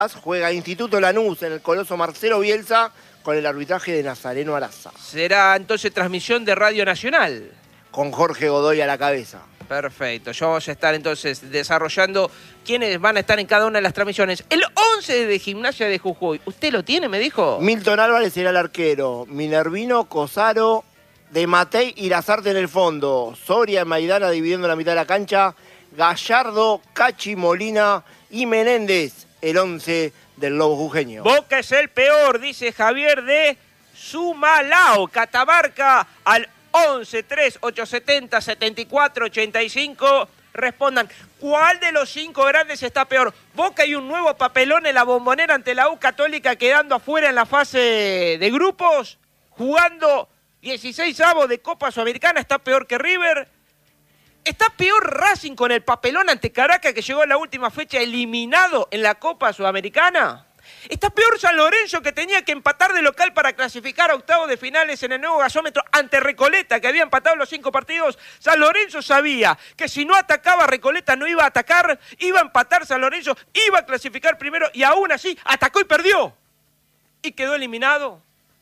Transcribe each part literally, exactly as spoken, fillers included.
Juega Instituto Lanús en el Coloso Marcelo Bielsa con el arbitraje de Nazareno Araza. Será entonces transmisión de Radio Nacional. Con Jorge Godoy a la cabeza. Perfecto, ya vamos a estar entonces desarrollando quiénes van a estar en cada una de las transmisiones. El once de Gimnasia de Jujuy, ¿usted lo tiene, me dijo? Milton Álvarez será el arquero, Minervino, Cosaro, De Matei y Lazarte en el fondo, Soria y Maidana dividiendo la mitad de la cancha, Gallardo, Cachi, Molina y Menéndez, el once del Lobo Jujeño. Boca es el peor, dice Javier de Sumalao, Catamarca, al once tres ocho siete cero siete cuatro ocho cinco. Respondan, ¿cuál de los cinco grandes está peor? Boca y un nuevo papelón en la Bombonera ante la U Católica, quedando afuera en la fase de grupos, jugando dieciseisavos de Copa Sudamericana, está peor que River. Está peor Racing con el papelón ante Caracas, que llegó en la última fecha eliminado en la Copa Sudamericana. Está peor San Lorenzo, que tenía que empatar de local para clasificar a octavos de finales en el nuevo gasómetro ante Recoleta, que había empatado los cinco partidos. San Lorenzo sabía que si no atacaba Recoleta no iba a atacar, iba a empatar San Lorenzo, iba a clasificar primero y aún así atacó y perdió. Y quedó eliminado.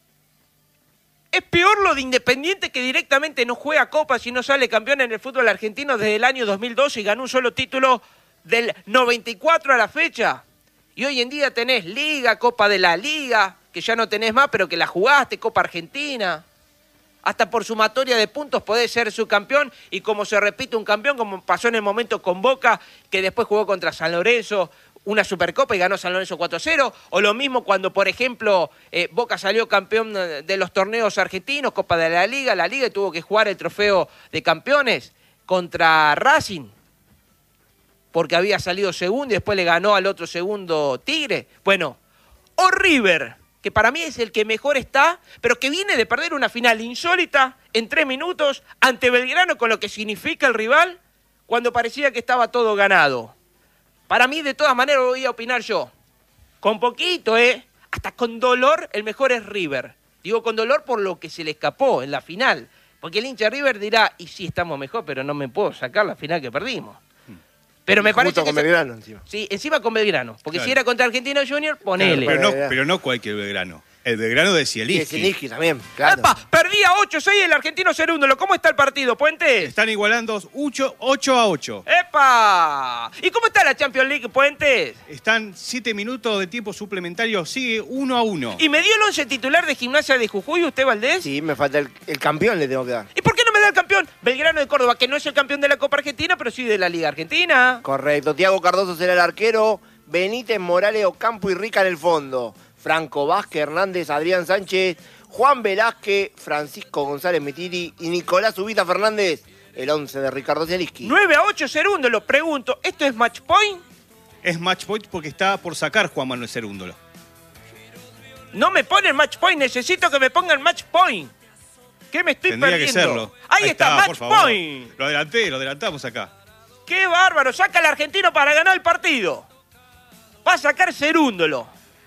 Es peor lo de Independiente, que directamente no juega Copas y no sale campeón en el fútbol argentino desde el año dos mil doce y ganó un solo título del noventa y cuatro a la fecha. Y hoy en día tenés Liga, Copa de la Liga, que ya no tenés más, pero que la jugaste, Copa Argentina. Hasta por sumatoria de puntos podés ser subcampeón, y como se repite un campeón, como pasó en el momento con Boca, que después jugó contra San Lorenzo, una Supercopa y ganó San Lorenzo cuatro a cero, o lo mismo cuando, por ejemplo, eh, Boca salió campeón de los torneos argentinos, Copa de la Liga, la Liga, y tuvo que jugar el trofeo de campeones contra Racing, porque había salido segundo y después le ganó al otro segundo Tigre. Bueno, o River, que para mí es el que mejor está, pero que viene de perder una final insólita en tres minutos ante Belgrano, con lo que significa el rival, cuando parecía que estaba todo ganado. Para mí, de todas maneras, voy a opinar yo. Con poquito, ¿eh? Hasta con dolor, el mejor es River. Digo con dolor por lo que se le escapó en la final. Porque el hincha de River dirá, y sí, estamos mejor, pero no me puedo sacar la final que perdimos. Pero me parece Justo que con Belgrano encima. Sí, encima con Belgrano. Porque Claro. si era contra Argentino Junior, ponele. Claro, pero, no, pero no cualquier Belgrano. El Belgrano de Y Zielinski. Zielinski también, claro. ¡Epa! Perdía ocho seis el Argentino Cerúndolo. ¿Cómo está el partido, Puente? Están igualando ocho a ocho. ¡Epa! ¿Y cómo está la Champions League, Puentes? Están siete minutos de tiempo suplementario. Sigue uno a uno. ¿Y me dio el once titular de Gimnasia de Jujuy, usted, Valdés? Sí, me falta el, el campeón, le tengo que dar. ¿Y por qué no me da el campeón? Belgrano de Córdoba, que no es el campeón de la Copa Argentina, pero sí de la Liga Argentina. Correcto. Tiago Cardoso será el arquero, Benítez, Morales, Ocampo y Rica en el fondo. Franco Vázquez, Hernández, Adrián Sánchez, Juan Velázquez, Francisco González Mitiri y Nicolás Ubita Fernández, el once de Ricardo Zielinski. nueve a ocho Cerúndolo. Pregunto, ¿esto es match point? Es match point porque está por sacar Juan Manuel Cerúndolo. No me ponen match point, necesito que me pongan match point. ¿Qué me estoy Tendría perdiendo? que serlo. Ahí, Ahí está, está, match por favor. point. Lo adelanté, lo adelantamos acá. ¡Qué bárbaro! Saca el argentino para ganar el partido. Va a sacar Cerúndolo.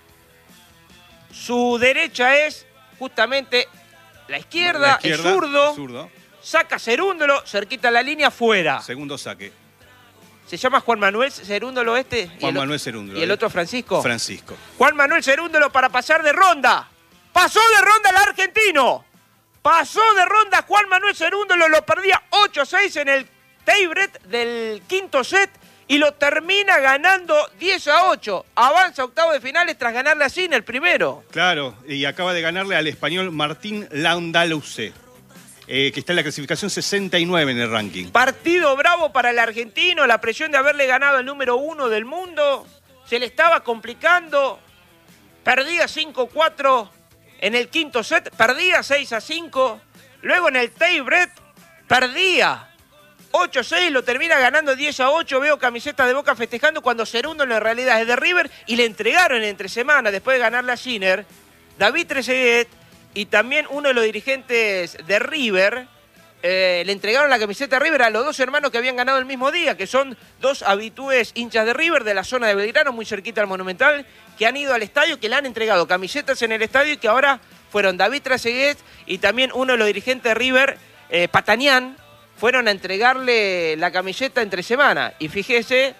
Su derecha es justamente la izquierda, La izquierda, el zurdo. zurdo. Saca Cerúndolo, cerquita la línea, fuera. Segundo saque. ¿Se llama Juan Manuel Cerúndolo este? Juan ¿Y el, Manuel Cerúndolo. ¿Y el otro Francisco? Francisco. Juan Manuel Cerúndolo para pasar de ronda. Pasó de ronda el argentino. Pasó de ronda Juan Manuel Cerúndolo, lo perdía ocho a seis en el tiebreak del quinto set y lo termina ganando diez a ocho. Avanza a octavo de finales tras ganarle a Sinner primero. Claro, y acaba de ganarle al español Martín Landaluce, eh, que está en la clasificación sesenta y nueve en el ranking. Partido bravo para el argentino, la presión de haberle ganado el número uno del mundo. Se le estaba complicando. Perdía cinco cuatro en el quinto set, perdía seis a cinco. Luego en el tiebreak perdía ocho a seis, lo termina ganando diez a ocho. Veo camiseta de Boca festejando cuando Cerúndolo en realidad es de River y le entregaron entre semana, después de ganarle a Sinner, David Trezeguet y también uno de los dirigentes de River, eh, le entregaron la camiseta de River a los dos hermanos que habían ganado el mismo día, que son dos habitués hinchas de River de la zona de Belgrano, muy cerquita al Monumental, que han ido al estadio, que le han entregado camisetas en el estadio y que ahora fueron David Trezeguet y también uno de los dirigentes de River, eh, Patanián, fueron a entregarle la camiseta entre semana. Y fíjese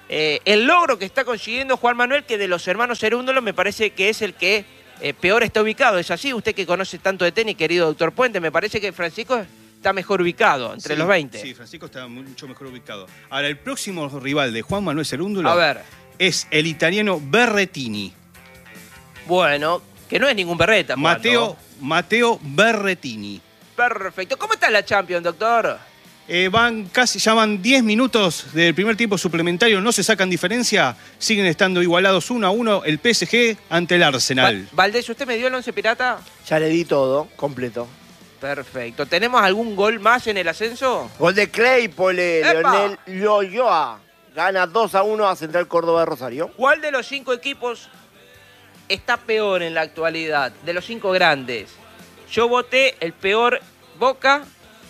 eh, el logro que está consiguiendo Juan Manuel, que de los hermanos Cerúndolo me parece que es el que eh, peor está ubicado. ¿Es así? Usted que conoce tanto de tenis, querido doctor Puente, me parece que Francisco está mejor ubicado, entre sí, los veinte. Sí, Francisco está mucho mejor ubicado. Ahora, el próximo rival de Juan Manuel Cerúndolo A ver. es el italiano Berrettini. Bueno, que no es ningún berreta. Matteo, Matteo Berrettini. Perfecto. ¿Cómo está la Champions, doctor? Eh, van casi, ya van diez minutos del primer tiempo suplementario, no se sacan diferencia, siguen estando igualados uno a uno el P S G ante el Arsenal. Va- Valdés, ¿usted me dio el once pirata? Ya le di todo, completo. Perfecto. ¿Tenemos algún gol más en el ascenso? Gol de Claypole, ¡Epa! Leonel Loyoa. Gana dos a uno a Central Córdoba de Rosario. ¿Cuál de los cinco equipos está peor en la actualidad? De los cinco grandes. Yo voté el peor Boca,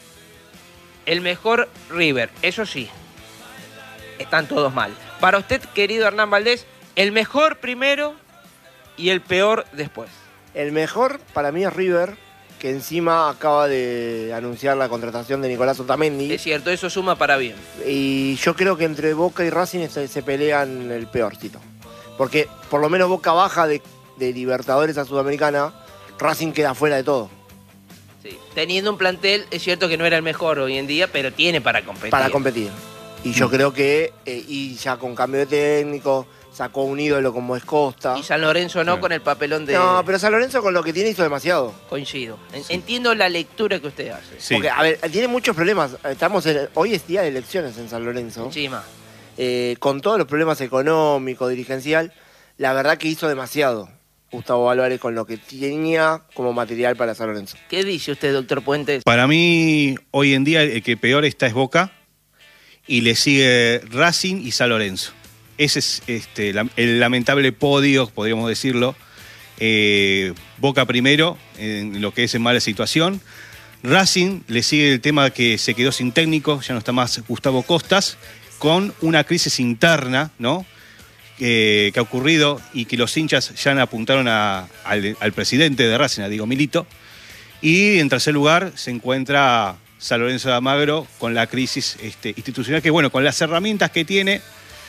el mejor River. Eso sí, están todos mal. Para usted, querido Hernán Valdés, el mejor primero y el peor después. El mejor para mí es River, que encima acaba de anunciar la contratación de Nicolás Otamendi. Es cierto, eso suma para bien. Y yo creo que entre Boca y Racing se, se pelean el peorcito. Porque por lo menos Boca baja de, de Libertadores a Sudamericana, Racing queda fuera de todo. Sí. Teniendo un plantel, es cierto que no era el mejor hoy en día, pero tiene para competir. Para competir. Y yo Mm. creo que, eh, y ya con cambio de técnico, sacó un ídolo como es Costa. Y San Lorenzo no, Sí. con el papelón de... No, pero San Lorenzo con lo que tiene hizo demasiado. Coincido. En- Entiendo la lectura que usted hace. Sí. Porque, a ver, tiene muchos problemas. Estamos en- hoy es día de elecciones en San Lorenzo. Encima. Eh, con todos los problemas económicos, dirigencial, la verdad que hizo demasiado Gustavo Álvarez con lo que tenía como material para San Lorenzo. ¿Qué dice usted, doctor Puentes? Para mí, hoy en día, el que peor está es Boca, y le sigue Racing y San Lorenzo. Ese es este, la- el lamentable podio, podríamos decirlo. Eh, Boca primero, en lo que es en mala situación. Racing le sigue el tema que se quedó sin técnico, ya no está más Gustavo Costas, con una crisis interna, ¿no? Eh, que ha ocurrido y que los hinchas ya apuntaron a- al, al presidente de Racing, a Diego Milito. Y en tercer lugar se encuentra San Lorenzo de Almagro con la crisis este, institucional, que bueno, con las herramientas que tiene,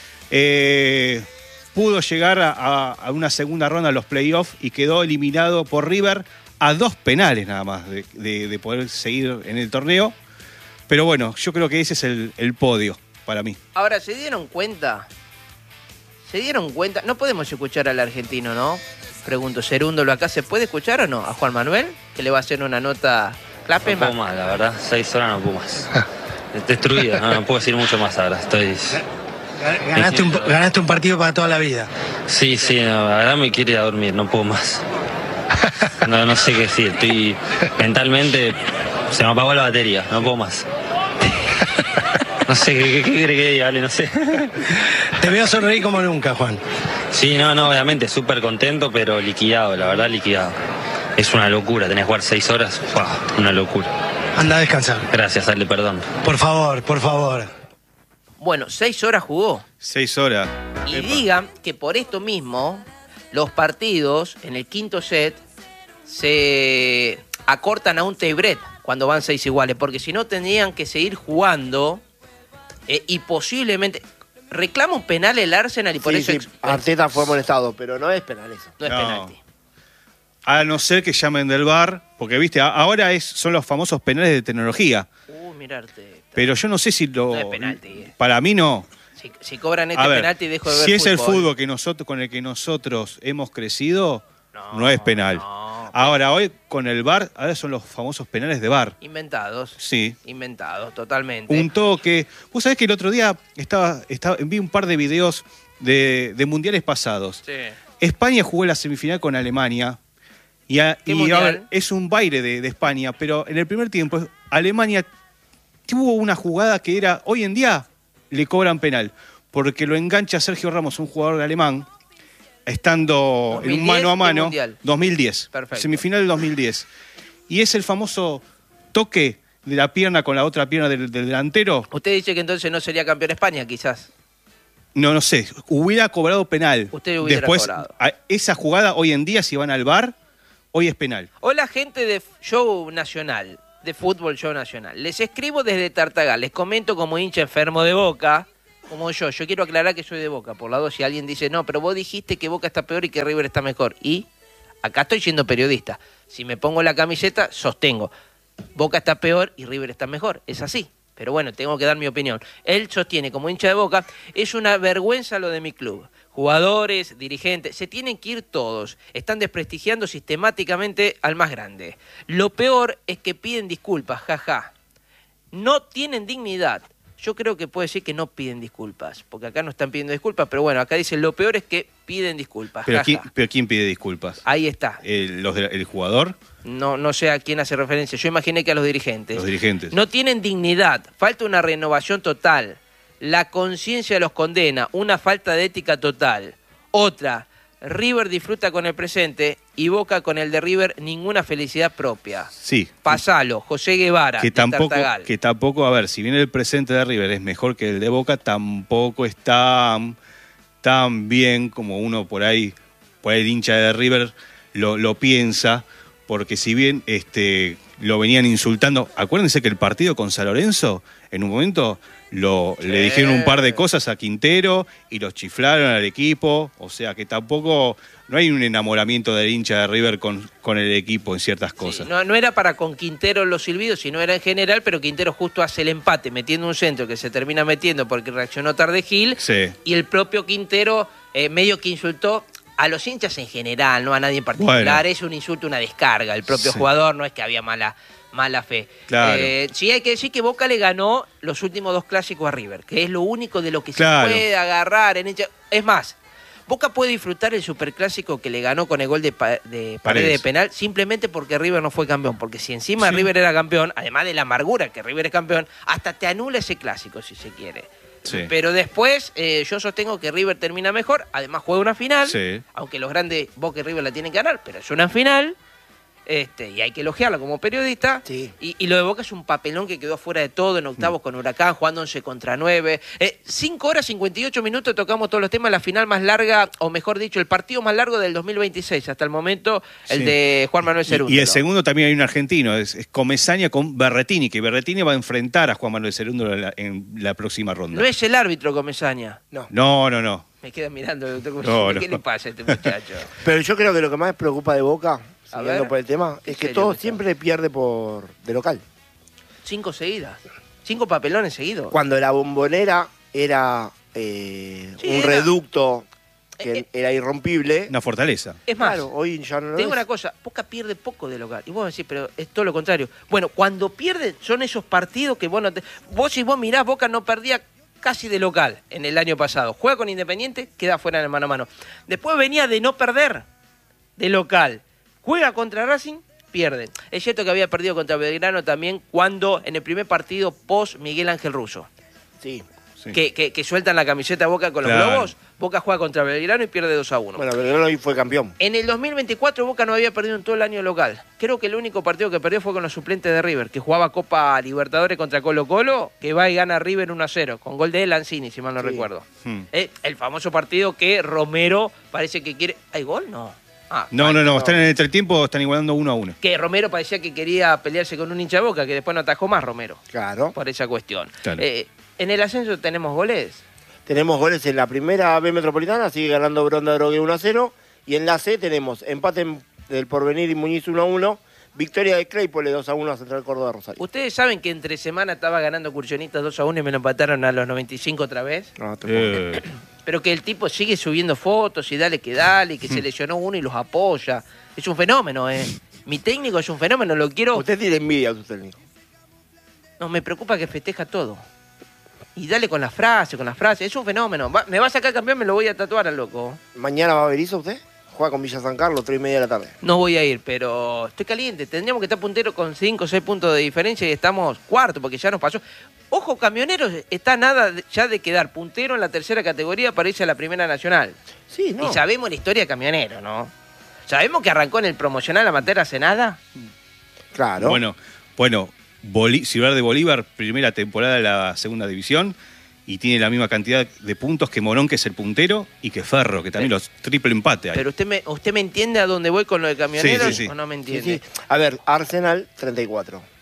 eh, pudo llegar a, a- a una segunda ronda a los playoffs y quedó eliminado por River a dos penales nada más de, de- de poder seguir en el torneo. Pero bueno, yo creo que ese es el, el podio para mí. Ahora, ¿se dieron cuenta? ¿Se dieron cuenta? No podemos escuchar al argentino, ¿no? Pregunto, Cerúndolo acá, ¿se puede escuchar o no? A Juan Manuel, que le va a hacer una nota... No Clapen, puedo más, la verdad. Seis horas no puedo más. Destruido, no, no puedo decir mucho más ahora. Estoy. Ganaste un, ganaste un partido para toda la vida. Sí, sí, no, la verdad me quiere ir a dormir, no puedo más. No, no sé qué decir. Estoy mentalmente. Se me apagó la batería, no puedo más. No sé qué, qué, qué quiere que diga, Ale, no sé. Te veo sonreír como nunca, Juan. Sí, no, no, obviamente, súper contento, pero liquidado, la verdad, liquidado. Es una locura, tenés que jugar seis horas, wow, una locura. Anda a descansar. Gracias, Ale, perdón. Por favor, por favor. Bueno, seis horas jugó. Seis horas. Y Epa. digan que por esto mismo, los partidos en el quinto set se acortan a un tiebreak cuando van seis iguales, porque si no tendrían que seguir jugando eh, y posiblemente... Reclama un penal el Arsenal y por Sí, eso... sí, ex- Arteta fue molestado, pero no es penal eso. No es No. penalti. A no ser que llamen del V A R, porque viste, a- ahora es, son los famosos penales de tecnología. Uh, mirarte. Pero yo no sé si lo. No es penalti, eh. Para mí no. Si, si cobran este A ver, penalti dejo de ver si es el fútbol. fútbol que nosotros, con el que nosotros hemos crecido, no, No, es penal. no. Ahora, hoy con el V A R, ahora son los famosos penales de V A R. Inventados. Sí. Inventados, totalmente. Un toque. Vos sabés que el otro día estaba, estaba, vi un par de videos de, de mundiales pasados. Sí. España jugó la semifinal con Alemania. Y, a- ¿Qué y a mundial? ver, es un baile de, de España, pero en el primer tiempo Alemania tuvo una jugada que era, hoy en día le cobran penal, porque lo engancha Sergio Ramos, un jugador alemán, estando en un ¿dos mil diez? mano a ¿Qué mano. mundial? dos mil diez. Perfecto. Semifinal del dos mil diez. Y es el famoso toque de la pierna con la otra pierna del, del delantero. Usted dice que entonces no sería campeón España, quizás. No, no sé, hubiera cobrado penal. Usted hubiera Después, cobrado. a- esa jugada hoy en día, si van al V A R, hoy es penal. Hola, gente de Show Nacional, de Fútbol Show Nacional. Les escribo desde Tartagal, les comento como hincha enfermo de Boca, como yo, yo quiero aclarar que soy de Boca, por lado si alguien dice, no, pero vos dijiste que Boca está peor y que River está mejor. Y acá estoy siendo periodista. Si me pongo la camiseta, sostengo. Boca está peor y River está mejor. Es así. Pero bueno, tengo que dar mi opinión. Él sostiene, como hincha de Boca, es una vergüenza lo de mi club. Jugadores, dirigentes, se tienen que ir todos. Están desprestigiando sistemáticamente al más grande. Lo peor es que piden disculpas, jaja. No tienen dignidad. Yo creo que puede decir que no piden disculpas, porque acá no están pidiendo disculpas, pero bueno, acá dice lo peor es que piden disculpas. Pero, jaja. ¿quién, pero ¿quién pide disculpas? Ahí está. ¿El, los de- el jugador? No, no sé a quién hace referencia. Yo imaginé que a los dirigentes. Los dirigentes. No tienen dignidad. Falta una renovación total. La conciencia los condena. Una falta de ética total. Otra. River disfruta con el presente y Boca con el de River ninguna felicidad propia. Sí. Pasalo, José Guevara, Que de tampoco, Tartagal. que tampoco, a ver, si bien el presente de River es mejor que el de Boca, tampoco está tan bien como uno por ahí, por ahí el hincha de River lo, lo piensa, porque si bien este, lo venían insultando, acuérdense que el partido con San Lorenzo, en un momento lo, Sí. le dijeron un par de cosas a Quintero y los chiflaron al equipo, o sea que tampoco, no hay un enamoramiento del hincha de River con, con el equipo en ciertas cosas. Sí, no, no era para con Quintero los silbidos, sino era en general, pero Quintero justo hace el empate metiendo un centro que se termina metiendo porque reaccionó tarde Gil. Sí. Y el propio Quintero eh, medio que insultó a los hinchas en general, no a nadie en particular. Bueno. Es un insulto, una descarga. El propio Sí. jugador, no es que había mala, mala fe. Claro. Eh, sí hay que decir que Boca le ganó los últimos dos clásicos a River, que es lo único de lo que Claro. se puede agarrar en hincha. Es más, Boca puede disfrutar el superclásico que le ganó con el gol de, pa de Paredes Paredes. de penal simplemente porque River no fue campeón. Porque si encima Sí. River era campeón, además de la amargura que River es campeón, hasta te anula ese clásico si se quiere. Sí. Pero después eh, yo sostengo que River termina mejor, además juega una final, Sí. aunque los grandes Boca y River la tienen que ganar, pero es una final. Este, y hay que elogiarla como periodista. Sí. Y, y lo de Boca es un papelón que quedó fuera de todo en octavos con Huracán, jugando once contra nueve. Eh, cinco horas cincuenta y ocho minutos tocamos todos los temas. La final más larga, o mejor dicho, el partido más largo del dos mil veintiséis. Hasta el momento, el Sí. de Juan Manuel Y, Cerúndolo. y el segundo también hay un argentino, es, es Comesaña con Berretini, que Berretini va a enfrentar a Juan Manuel Cerúndolo en la, en la próxima ronda. No es el árbitro Comesaña. No. No, no, no. Me queda mirando el doctor No, Comesaña. no. ¿Qué le pasa a este muchacho? Pero yo creo que lo que más preocupa de Boca, A siguiendo ver, por el tema, ¿qué es que serio todo que está? siempre pierde por de local. Cinco seguidas. Cinco papelones seguidos. Cuando la Bombonera era eh, Sí, un era- reducto que Eh, eh. era irrompible, Una fortaleza. Es más, claro, hoy ya no lo te digo es. una cosa, Boca pierde poco de local. Y vos decís, pero es todo lo contrario. Bueno, cuando pierde son esos partidos que vos no te... Vos si vos mirás, Boca no perdía casi de local en el año pasado. Juega con Independiente, queda fuera en el mano a mano. Después venía de no perder de local. Juega contra Racing, pierde. Es cierto que había perdido contra Belgrano también cuando en el primer partido post Miguel Ángel Russo. Sí. Sí. Que, que, que sueltan la camiseta Boca con los Claro. globos. Boca juega contra Belgrano y pierde dos a uno. Bueno, Belgrano hoy fue campeón. En el dos mil veinticuatro Boca no había perdido en todo el año local. Creo que el único partido que perdió fue con los suplentes de River, que jugaba Copa Libertadores contra Colo Colo, que va y gana River uno a cero, con gol de Lanzini, si mal no Sí. recuerdo. Hmm. Eh, el famoso partido que Romero parece que quiere... ¿Hay gol? No. Ah, No, vale. no, no, están en el entretiempo, están igualando uno a uno. Que Romero parecía que quería pelearse con un hincha de Boca, que después no atajó más Romero, Claro. por esa cuestión. Claro. Eh, en el ascenso tenemos goles. Tenemos goles en la primera B Metropolitana, sigue ganando Bronda Drogué uno a cero. Y en la C tenemos empate en- del Porvenir y Muñiz uno a uno. Victoria de Claypole dos a uno a Central Córdoba Rosario. Ustedes saben que entre semana estaba ganando Cursionistas dos a uno y me lo empataron a los noventa y cinco otra vez. No, te puedo creer. Eh, Pero que el tipo sigue subiendo fotos y dale que dale, y que se lesionó uno y los apoya. Es un fenómeno, ¿eh? Mi técnico es un fenómeno, lo quiero... Usted tiene envidia a su técnico. No, me preocupa que festeja todo. Y dale con la frase, con la frase. Es un fenómeno. Va- me va a sacar campeón, me lo voy a tatuar al loco. ¿Mañana va a ver eso usted? Juega con Villa San Carlos, tres y media de la tarde. No voy a ir, pero estoy caliente. Tendríamos que estar puntero con cinco o seis puntos de diferencia y estamos cuarto, porque ya nos pasó. Ojo, Camioneros está nada de- ya de quedar puntero en la tercera categoría para irse a la Primera Nacional. Sí, no. Y sabemos la historia de Camionero, ¿no? ¿Sabemos que arrancó en el promocional amateur hace nada? Claro. Bueno, bueno, Bolí- Ciudad de Bolívar, primera temporada de la segunda división, y tiene la misma cantidad de puntos que Morón, que es el puntero, y que Ferro, que también los triple empate hay. Pero usted me, usted me entiende a dónde voy con lo de Camioneros Sí, sí, sí. o no me Sí, entiende. sí. A ver, Arsenal treinta y cuatro.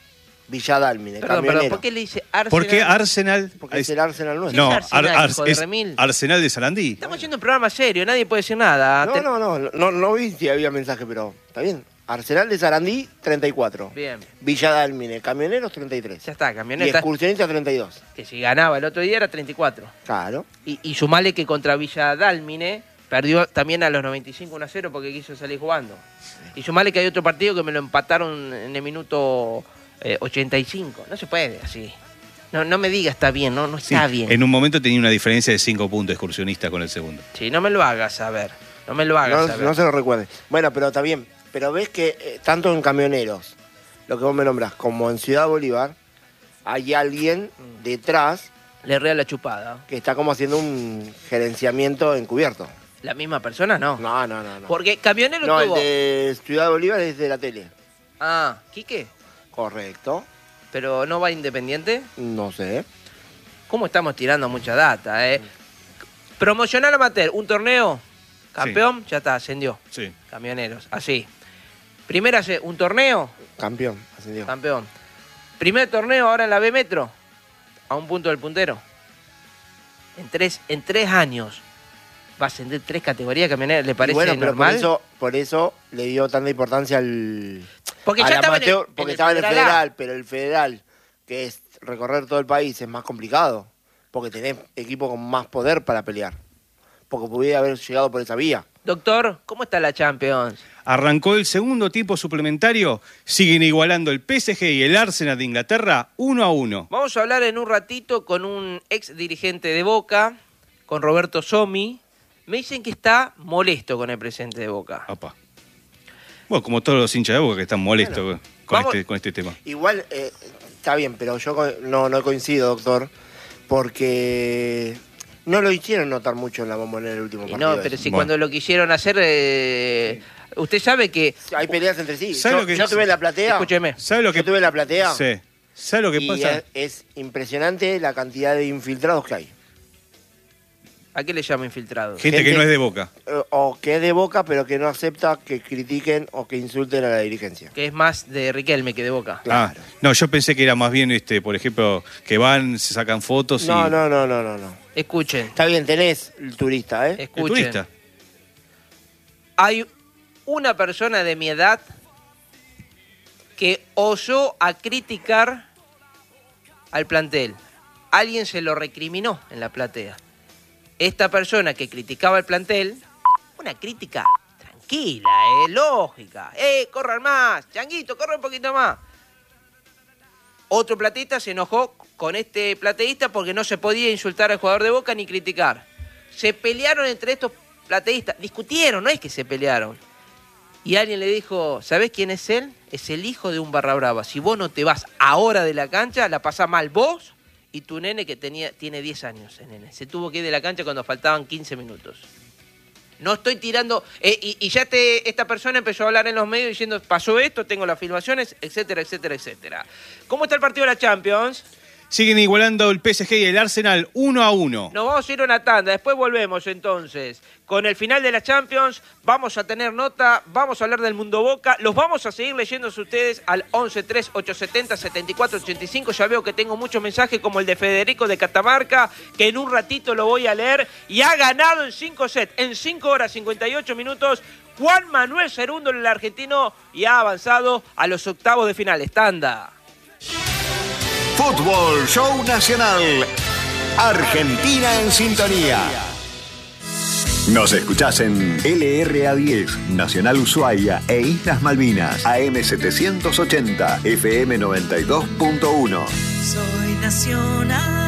Villa Dálmine, Perdón, Camionero. perdón, ¿por qué le dice Arsenal? ¿Por qué Arsenal? Porque es el Arsenal nuestro. No, ¿Qué es Arsenal, Ar- hijo Ar- de es remil? Arsenal de Sarandí. Estamos haciendo un programa serio, nadie puede decir nada. No, Ten- no, no, no, no, no vi si había mensaje, pero está bien. Arsenal de Sarandí, treinta y cuatro. Bien, Villa Dálmine, Camioneros, treinta y tres. ya está, Y Camioneta, Excursionista, treinta y dos. que si ganaba el otro día era treinta y cuatro. Claro. Y, y sumale que contra Villa Dálmine perdió también a los noventa y cinco uno a cero porque quiso salir jugando. Y sumale que hay otro partido que me lo empataron en el minuto eh, ochenta y cinco. No se puede así. No, no me diga está bien, no, no Sí, está bien. en un momento tenía una diferencia de cinco puntos Excursionista con el segundo. Sí, no me lo hagas saber. No me lo hagas No, saber. no se lo recuerde. Bueno, pero está bien. Pero ves que eh, tanto en Camioneros, lo que vos me nombrás, como en Ciudad Bolívar, hay alguien detrás Le rea la chupada. que está como haciendo un gerenciamiento encubierto. ¿La misma persona? No. No, no, no. No, Porque Camionero no el tuvo... de Ciudad Bolívar es de la tele. Ah, ¿Quique? Correcto. ¿Pero no va Independiente? No sé. ¿Cómo estamos tirando mucha data, eh? Promocional amateur, un torneo, campeón, ya está, ascendió. Sí. Camioneros, así. Primera, se- un torneo, Campeón, ascendió. campeón. Primer torneo ahora en la B Metro, a un punto del puntero. En tres, en tres años va a ascender tres categorías Camioneros. ¿Le Y parece bueno, pero normal? por eso, por eso le dio tanta importancia al, Porque al ya estaba en el- amateur, en porque el estaba en el Federal A. federal, pero el federal, que es recorrer todo el país, es más complicado, porque tenés equipo con más poder para pelear, porque pudiera haber llegado por esa vía. Doctor, ¿cómo está la Champions? Arrancó el segundo tiempo suplementario, siguen igualando el P S G y el Arsenal de Inglaterra uno a uno. Vamos a hablar en un ratito con un ex dirigente de Boca, con Roberto Somi. Me dicen que está molesto con el presidente de Boca. Papá. Bueno, como todos los hinchas de Boca que están molestos con, Vamos- este, con este tema. Igual, eh, está bien, pero yo co- no, no coincido, doctor, porque no lo hicieron notar mucho en la Bombonera el último Y partido. no, pero ese. si Bueno. cuando lo quisieron hacer, eh, usted sabe que... Hay peleas entre sí. ¿Sabe Yo, lo que- yo tuve la platea. Escúcheme. ¿Sabe lo que Yo tuve la platea. Sí. ¿Sabe lo que Y pasa? es, es impresionante la cantidad de infiltrados que hay. ¿A qué le llama infiltrado? Gente, que gente- no es de Boca. Eh, O que es de Boca, pero que no acepta que critiquen o que insulten a la dirigencia. Que es más de Riquelme que de Boca. Claro. Ah, no, yo pensé que era más bien, este, por ejemplo, que van, se sacan fotos y... No, no, no, no, no, no. Escuchen, Está bien, tenés el turista, ¿eh? El escuchen. turista. Hay una persona de mi edad que osó a criticar al plantel. Alguien se lo recriminó en la platea. Esta persona que criticaba el plantel, una crítica tranquila, eh, lógica. ¡Eh, corran más! ¡Changuito, corre un poquito más! Otro plateísta se enojó con este plateísta porque no se podía insultar al jugador de Boca ni criticar. Se pelearon entre estos plateístas. Discutieron, no es que se pelearon. Y alguien le dijo, ¿sabés quién es él? Es el hijo de un barra brava. Si vos no te vas ahora de la cancha, la pasás mal vos y tu nene que tenía, tiene diez años. El nene. Se tuvo que ir de la cancha cuando faltaban quince minutos. No estoy tirando... eh, y, y ya te, esta persona empezó a hablar en los medios diciendo, pasó esto, tengo las filmaciones, etcétera, etcétera, etcétera. ¿Cómo está el partido de la Champions? Siguen igualando el P S G y el Arsenal uno a uno. Nos vamos a ir a una tanda, después volvemos entonces. Con el final de la Champions vamos a tener nota, vamos a hablar del Mundo Boca, los vamos a seguir leyéndose ustedes al once tres ocho siete cero siete cuatro ocho cinco. Ya veo que tengo muchos mensajes como el de Federico de Catamarca, que en un ratito lo voy a leer, y ha ganado en cinco sets, en cinco horas cincuenta y ocho minutos, Juan Manuel Cerundo, el argentino, y ha avanzado a los octavos de finales. Tanda. Fútbol Show Nacional. Argentina en sintonía. Nos escuchás en L R A diez, Nacional Ushuaia e Islas Malvinas, A M setecientos ochenta, F M noventa y dos punto uno. Soy nacional.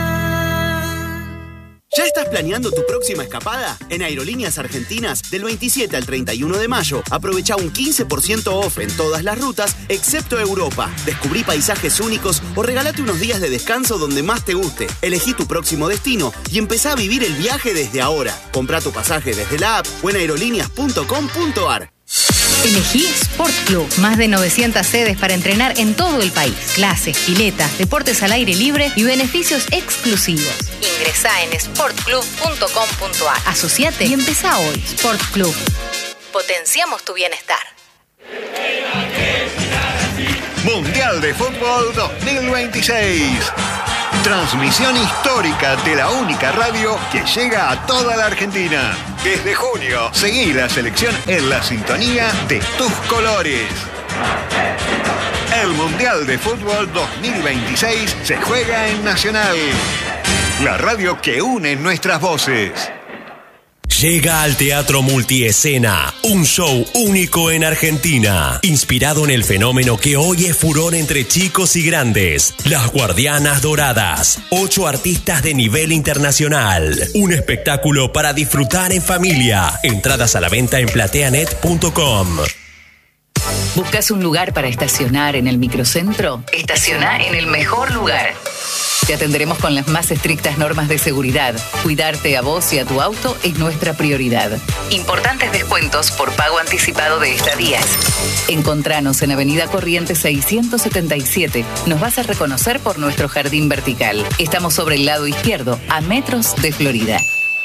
¿Ya estás planeando tu próxima escapada? En Aerolíneas Argentinas, del veintisiete al treinta y uno de mayo, aprovecha un quince por ciento off en todas las rutas, excepto Europa. Descubrí paisajes únicos o regalate unos días de descanso donde más te guste. Elegí tu próximo destino y empezá a vivir el viaje desde ahora. Comprá tu pasaje desde la app o en aerolíneas punto com punto ar. Elegí Sport Club, más de novecientas sedes para entrenar en todo el país. Clases, piletas, deportes al aire libre y beneficios exclusivos. Ingresá en sport club punto com punto ar. Asociate y empezá hoy. Sport Club. Potenciamos tu bienestar. Mundial de Fútbol dos mil veintiséis. Transmisión histórica de la única radio que llega a toda la Argentina. Desde junio, seguí la selección en la sintonía de tus colores. El Mundial de Fútbol dos mil veintiséis se juega en Nacional, la radio que une nuestras voces. Llega al Teatro Multiescena, un show único en Argentina, inspirado en el fenómeno que hoy es furor entre chicos y grandes, Las Guardianas Doradas, ocho artistas de nivel internacional, un espectáculo para disfrutar en familia, entradas a la venta en plateanet punto com. ¿Buscas un lugar para estacionar en el microcentro? Estaciona en el mejor lugar. Te atenderemos con las más estrictas normas de seguridad. Cuidarte a vos y a tu auto es nuestra prioridad. Importantes descuentos por pago anticipado de estadías. Encontranos en Avenida Corrientes seiscientos setenta y siete. Nos vas a reconocer por nuestro jardín vertical. Estamos sobre el lado izquierdo, a metros de Florida.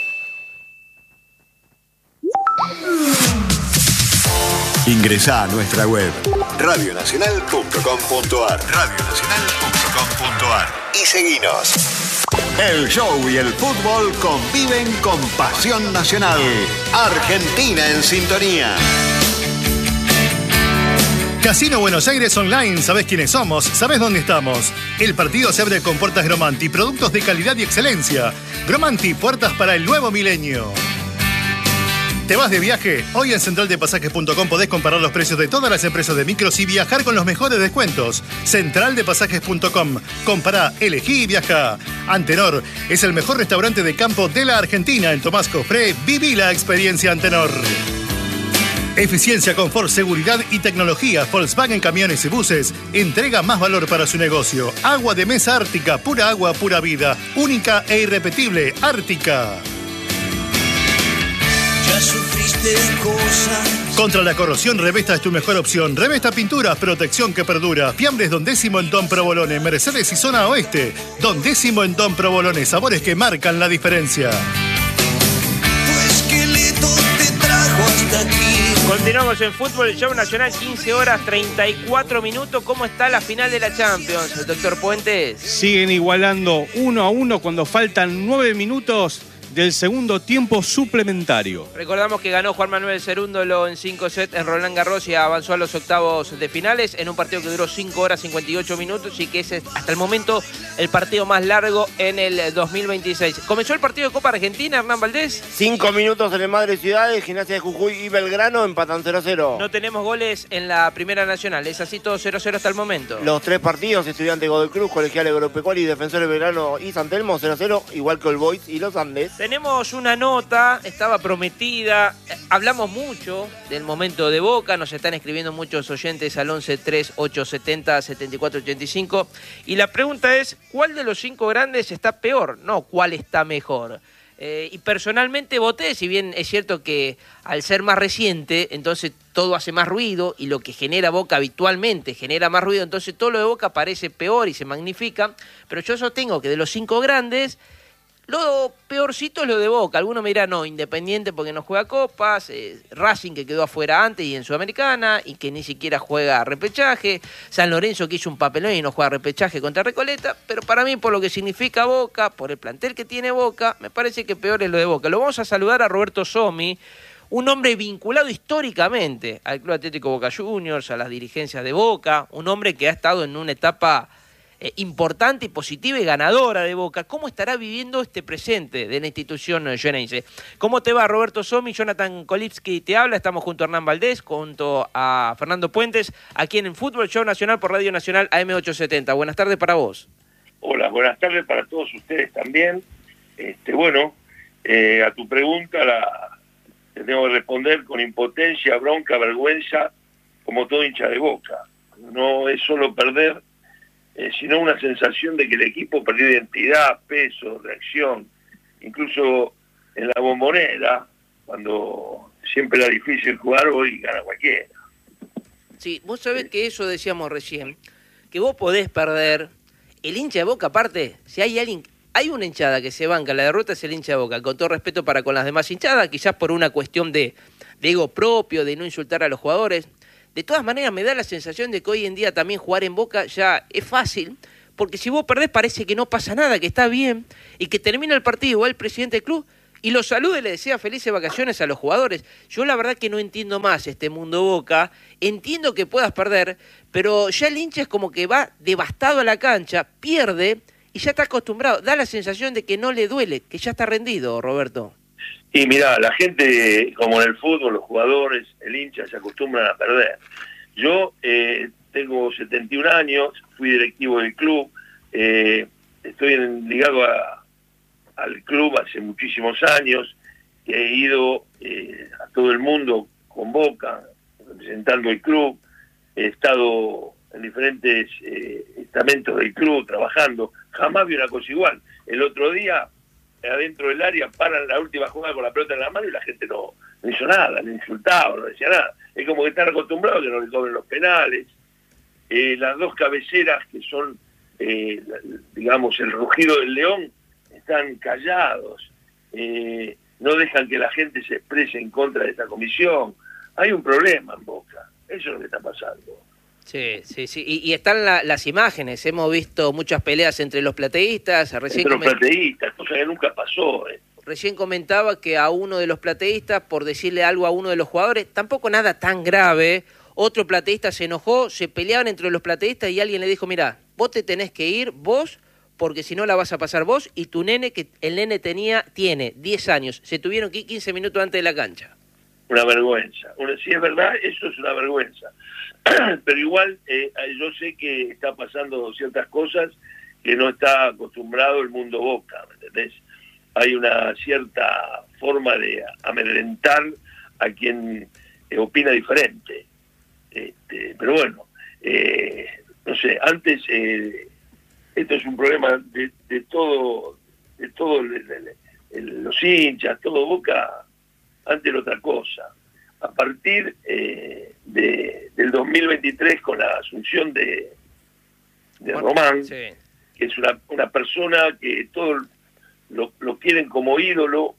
Ingresá a nuestra web radio nacional punto com punto ar, radio nacional punto com punto ar y seguinos. El show y el fútbol conviven con pasión nacional. Argentina en sintonía. Casino Buenos Aires Online, ¿sabés quiénes somos? ¿Sabés dónde estamos? El partido se abre con puertas Gromanti, productos de calidad y excelencia. Gromanti, puertas para el nuevo milenio. ¿Te vas de viaje? Hoy en central de pasajes punto com podés comparar los precios de todas las empresas de micros y viajar con los mejores descuentos. central de pasajes punto com. Compará, elegí y viaja. Antenor es el mejor restaurante de campo de la Argentina. En Tomás Cofré, viví la experiencia Antenor. Eficiencia, confort, seguridad y tecnología. Volkswagen Camiones y Buses entrega más valor para su negocio. Agua de mesa Ártica, pura agua, pura vida. Única e irrepetible, Ártica. Sufriste cosas. Contra la corrosión, Revesta es tu mejor opción. Revesta Pinturas, protección que perdura. Fiambres Don Décimo en Don Provolone. Mercedes y Zona Oeste. Don Décimo en Don Provolone. Sabores que marcan la diferencia. Tu esqueleto te trajo hasta aquí. Continuamos en Fútbol, el Show Nacional, quince horas treinta y cuatro minutos. ¿Cómo está la final de la Champions, el doctor Puentes? Siguen igualando uno a uno cuando faltan nueve minutos del segundo tiempo suplementario. Recordamos que ganó Juan Manuel Cerúndolo en cinco sets en Roland Garros y avanzó a los octavos de finales en un partido que duró cinco horas cincuenta y ocho minutos y que es hasta el momento el partido más largo en el dos mil veintiséis. ¿Comenzó el partido de Copa Argentina, Hernán Valdés? Cinco minutos en el Madre Ciudades, Gimnasia de Jujuy y Belgrano empatan cero a cero. No tenemos goles en la Primera Nacional, es así todo cero a cero hasta el momento. Los tres partidos, Estudiantes Godoy Cruz, Colegial Agropecuario y Defensores Belgrano y San Telmo cero a cero, igual que el Boys y los Andes. Tenemos una nota, estaba prometida, hablamos mucho del momento de Boca, nos están escribiendo muchos oyentes al once tres ocho setenta setenta y cuatro ochenta y cinco y la pregunta es, ¿cuál de los cinco grandes está peor? No, ¿cuál está mejor? Eh, y personalmente voté, si bien es cierto que al ser más reciente, entonces todo hace más ruido y lo que genera Boca habitualmente genera más ruido, entonces todo lo de Boca parece peor y se magnifica, pero yo sostengo que de los cinco grandes, lo peorcito es lo de Boca. Algunos me dirán, no, Independiente porque no juega copas, eh, Racing que quedó afuera antes y en Sudamericana y que ni siquiera juega repechaje, San Lorenzo que hizo un papelón y no juega repechaje contra Recoleta, pero para mí por lo que significa Boca, por el plantel que tiene Boca, me parece que peor es lo de Boca. Lo vamos a saludar a Roberto Somi, un hombre vinculado históricamente al Club Atlético Boca Juniors, a las dirigencias de Boca, un hombre que ha estado en una etapa Eh, importante y positiva y ganadora de Boca. ¿Cómo estará viviendo este presente de la institución jienense? ¿Cómo te va, Roberto Somi? Jonathan Kolipsky te habla. Estamos junto a Hernán Valdés, junto a Fernando Puentes, aquí en el Fútbol Show Nacional por Radio Nacional A M ochocientos setenta. Buenas tardes para vos. Hola, buenas tardes para todos ustedes también. Este, bueno, eh, a tu pregunta la te tengo que responder con impotencia, bronca, vergüenza, como todo hincha de Boca. No es solo perder, Eh, sino una sensación de que el equipo perdió identidad, peso, reacción, incluso en la Bombonera, cuando siempre era difícil jugar, hoy gana cualquiera. Sí, vos sabés que eso decíamos recién, que vos podés perder, el hincha de Boca aparte, si hay alguien, hay una hinchada que se banca, la derrota es el hincha de Boca, con todo respeto para con las demás hinchadas, quizás por una cuestión de, de ego propio, de no insultar a los jugadores. De todas maneras, me da la sensación de que hoy en día también jugar en Boca ya es fácil, porque si vos perdés parece que no pasa nada, que está bien, y que termina el partido, va el presidente del club y los saluda y le desea felices vacaciones a los jugadores. Yo la verdad que no entiendo más este mundo Boca, entiendo que puedas perder, pero ya el hincha es como que va devastado a la cancha, pierde y ya está acostumbrado, da la sensación de que no le duele, que ya está rendido, Roberto. Y mirá, la gente, como en el fútbol, los jugadores, el hincha, se acostumbran a perder. Yo eh, tengo setenta y un años, fui directivo del club, eh, estoy en, ligado a, al club hace muchísimos años, he ido eh, a todo el mundo con Boca, representando el club, he estado en diferentes eh, estamentos del club trabajando, jamás vi una cosa igual. El otro día, adentro del área, paran la última jugada con la pelota en la mano y la gente no, no hizo nada, no insultaba, no decía nada. Es como que están acostumbrados a que no le cobren los penales. Eh, las dos cabeceras que son, eh, digamos, el rugido del león, están callados. Eh, no dejan que la gente se exprese en contra de esta comisión. Hay un problema en Boca, eso es lo que está pasando. Sí, sí, sí. Y, y están la, las imágenes. Hemos visto muchas peleas entre los plateístas. Recién entre los coment... plateístas, cosa que nunca pasó. Eh. Recién comentaba que a uno de los plateístas, por decirle algo a uno de los jugadores, tampoco nada tan grave, otro plateísta se enojó, se peleaban entre los plateístas y alguien le dijo, mirá, vos te tenés que ir, vos, porque si no la vas a pasar vos y tu nene, que el nene tenía, tiene diez años. Se tuvieron que ir quince minutos antes de la cancha. Una vergüenza. Una, si es verdad, eso es una vergüenza. Pero igual eh, yo sé que está pasando ciertas cosas que no está acostumbrado el mundo Boca, ¿me entendés? Hay una cierta forma de amedrentar a quien eh, opina diferente. Este, pero bueno, eh, no sé, antes eh, esto es un problema de, de todo, de todo el, el, el, los hinchas, todo Boca, antes era otra cosa. A partir eh, de, del dos mil veintitrés, con la asunción de, de Román, sí, que es una, una persona que todos lo, lo quieren como ídolo,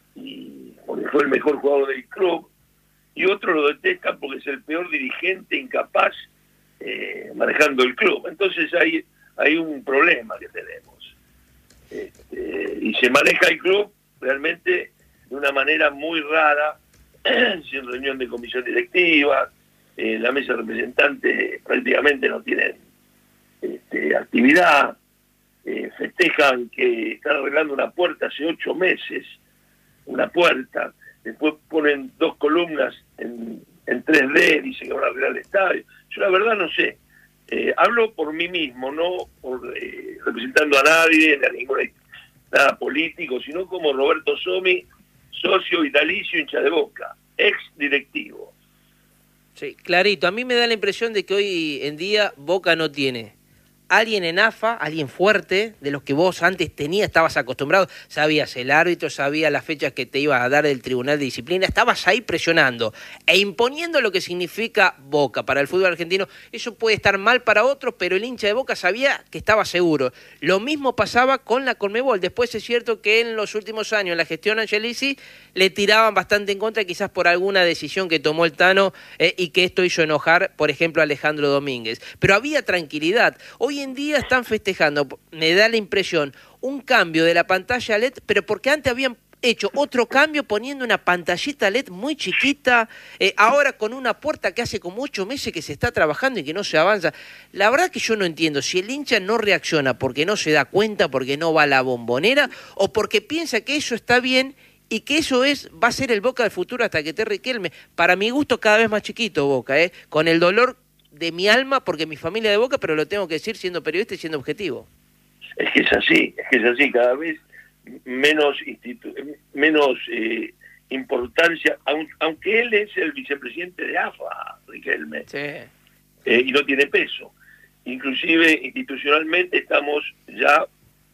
y porque fue el mejor jugador del club, y otros lo detestan porque es el peor dirigente incapaz eh, manejando el club. Entonces hay, hay un problema que tenemos. Este, y se maneja el club realmente de una manera muy rara, sin reunión de comisión directiva, eh, la mesa representante prácticamente no tienen este, actividad, eh, festejan que están arreglando una puerta hace ocho meses, una puerta, después ponen dos columnas en, en tres D, dicen que van a arreglar el estadio. Yo la verdad no sé, eh, hablo por mí mismo, no por, eh, representando a nadie, ni a ninguna, nada político, sino como Roberto Somi, socio vitalicio, hincha de Boca, ex directivo. Sí, clarito. A mí me da la impresión de que hoy en día Boca no tiene alguien en A F A, alguien fuerte, de los que vos antes tenías, estabas acostumbrado, sabías el árbitro, sabías las fechas que te iba a dar el Tribunal de Disciplina, estabas ahí presionando e imponiendo lo que significa Boca para el fútbol argentino. Eso puede estar mal para otros, pero el hincha de Boca sabía que estaba seguro. Lo mismo pasaba con la Conmebol. Después es cierto que en los últimos años, en la gestión Angelici, le tiraban bastante en contra, quizás por alguna decisión que tomó el Tano eh, y que esto hizo enojar, por ejemplo, a Alejandro Domínguez. Pero había tranquilidad. Hoy en día están festejando, me da la impresión, un cambio de la pantalla L E D, pero porque antes habían hecho otro cambio poniendo una pantallita L E D muy chiquita, eh, ahora con una puerta que hace como ocho meses que se está trabajando y que no se avanza. La verdad que yo no entiendo si el hincha no reacciona porque no se da cuenta, porque no va a la Bombonera, o porque piensa que eso está bien y que eso es va a ser el Boca del futuro hasta que te Riquelme. Para mi gusto cada vez más chiquito Boca, eh, con el dolor de mi alma, porque mi familia de Boca, pero lo tengo que decir siendo periodista y siendo objetivo. Es que es así, es que es así, cada vez menos institu menos eh, importancia, aun aunque él es el vicepresidente de A F A, Riquelme, sí. eh, y no tiene peso. Inclusive institucionalmente estamos ya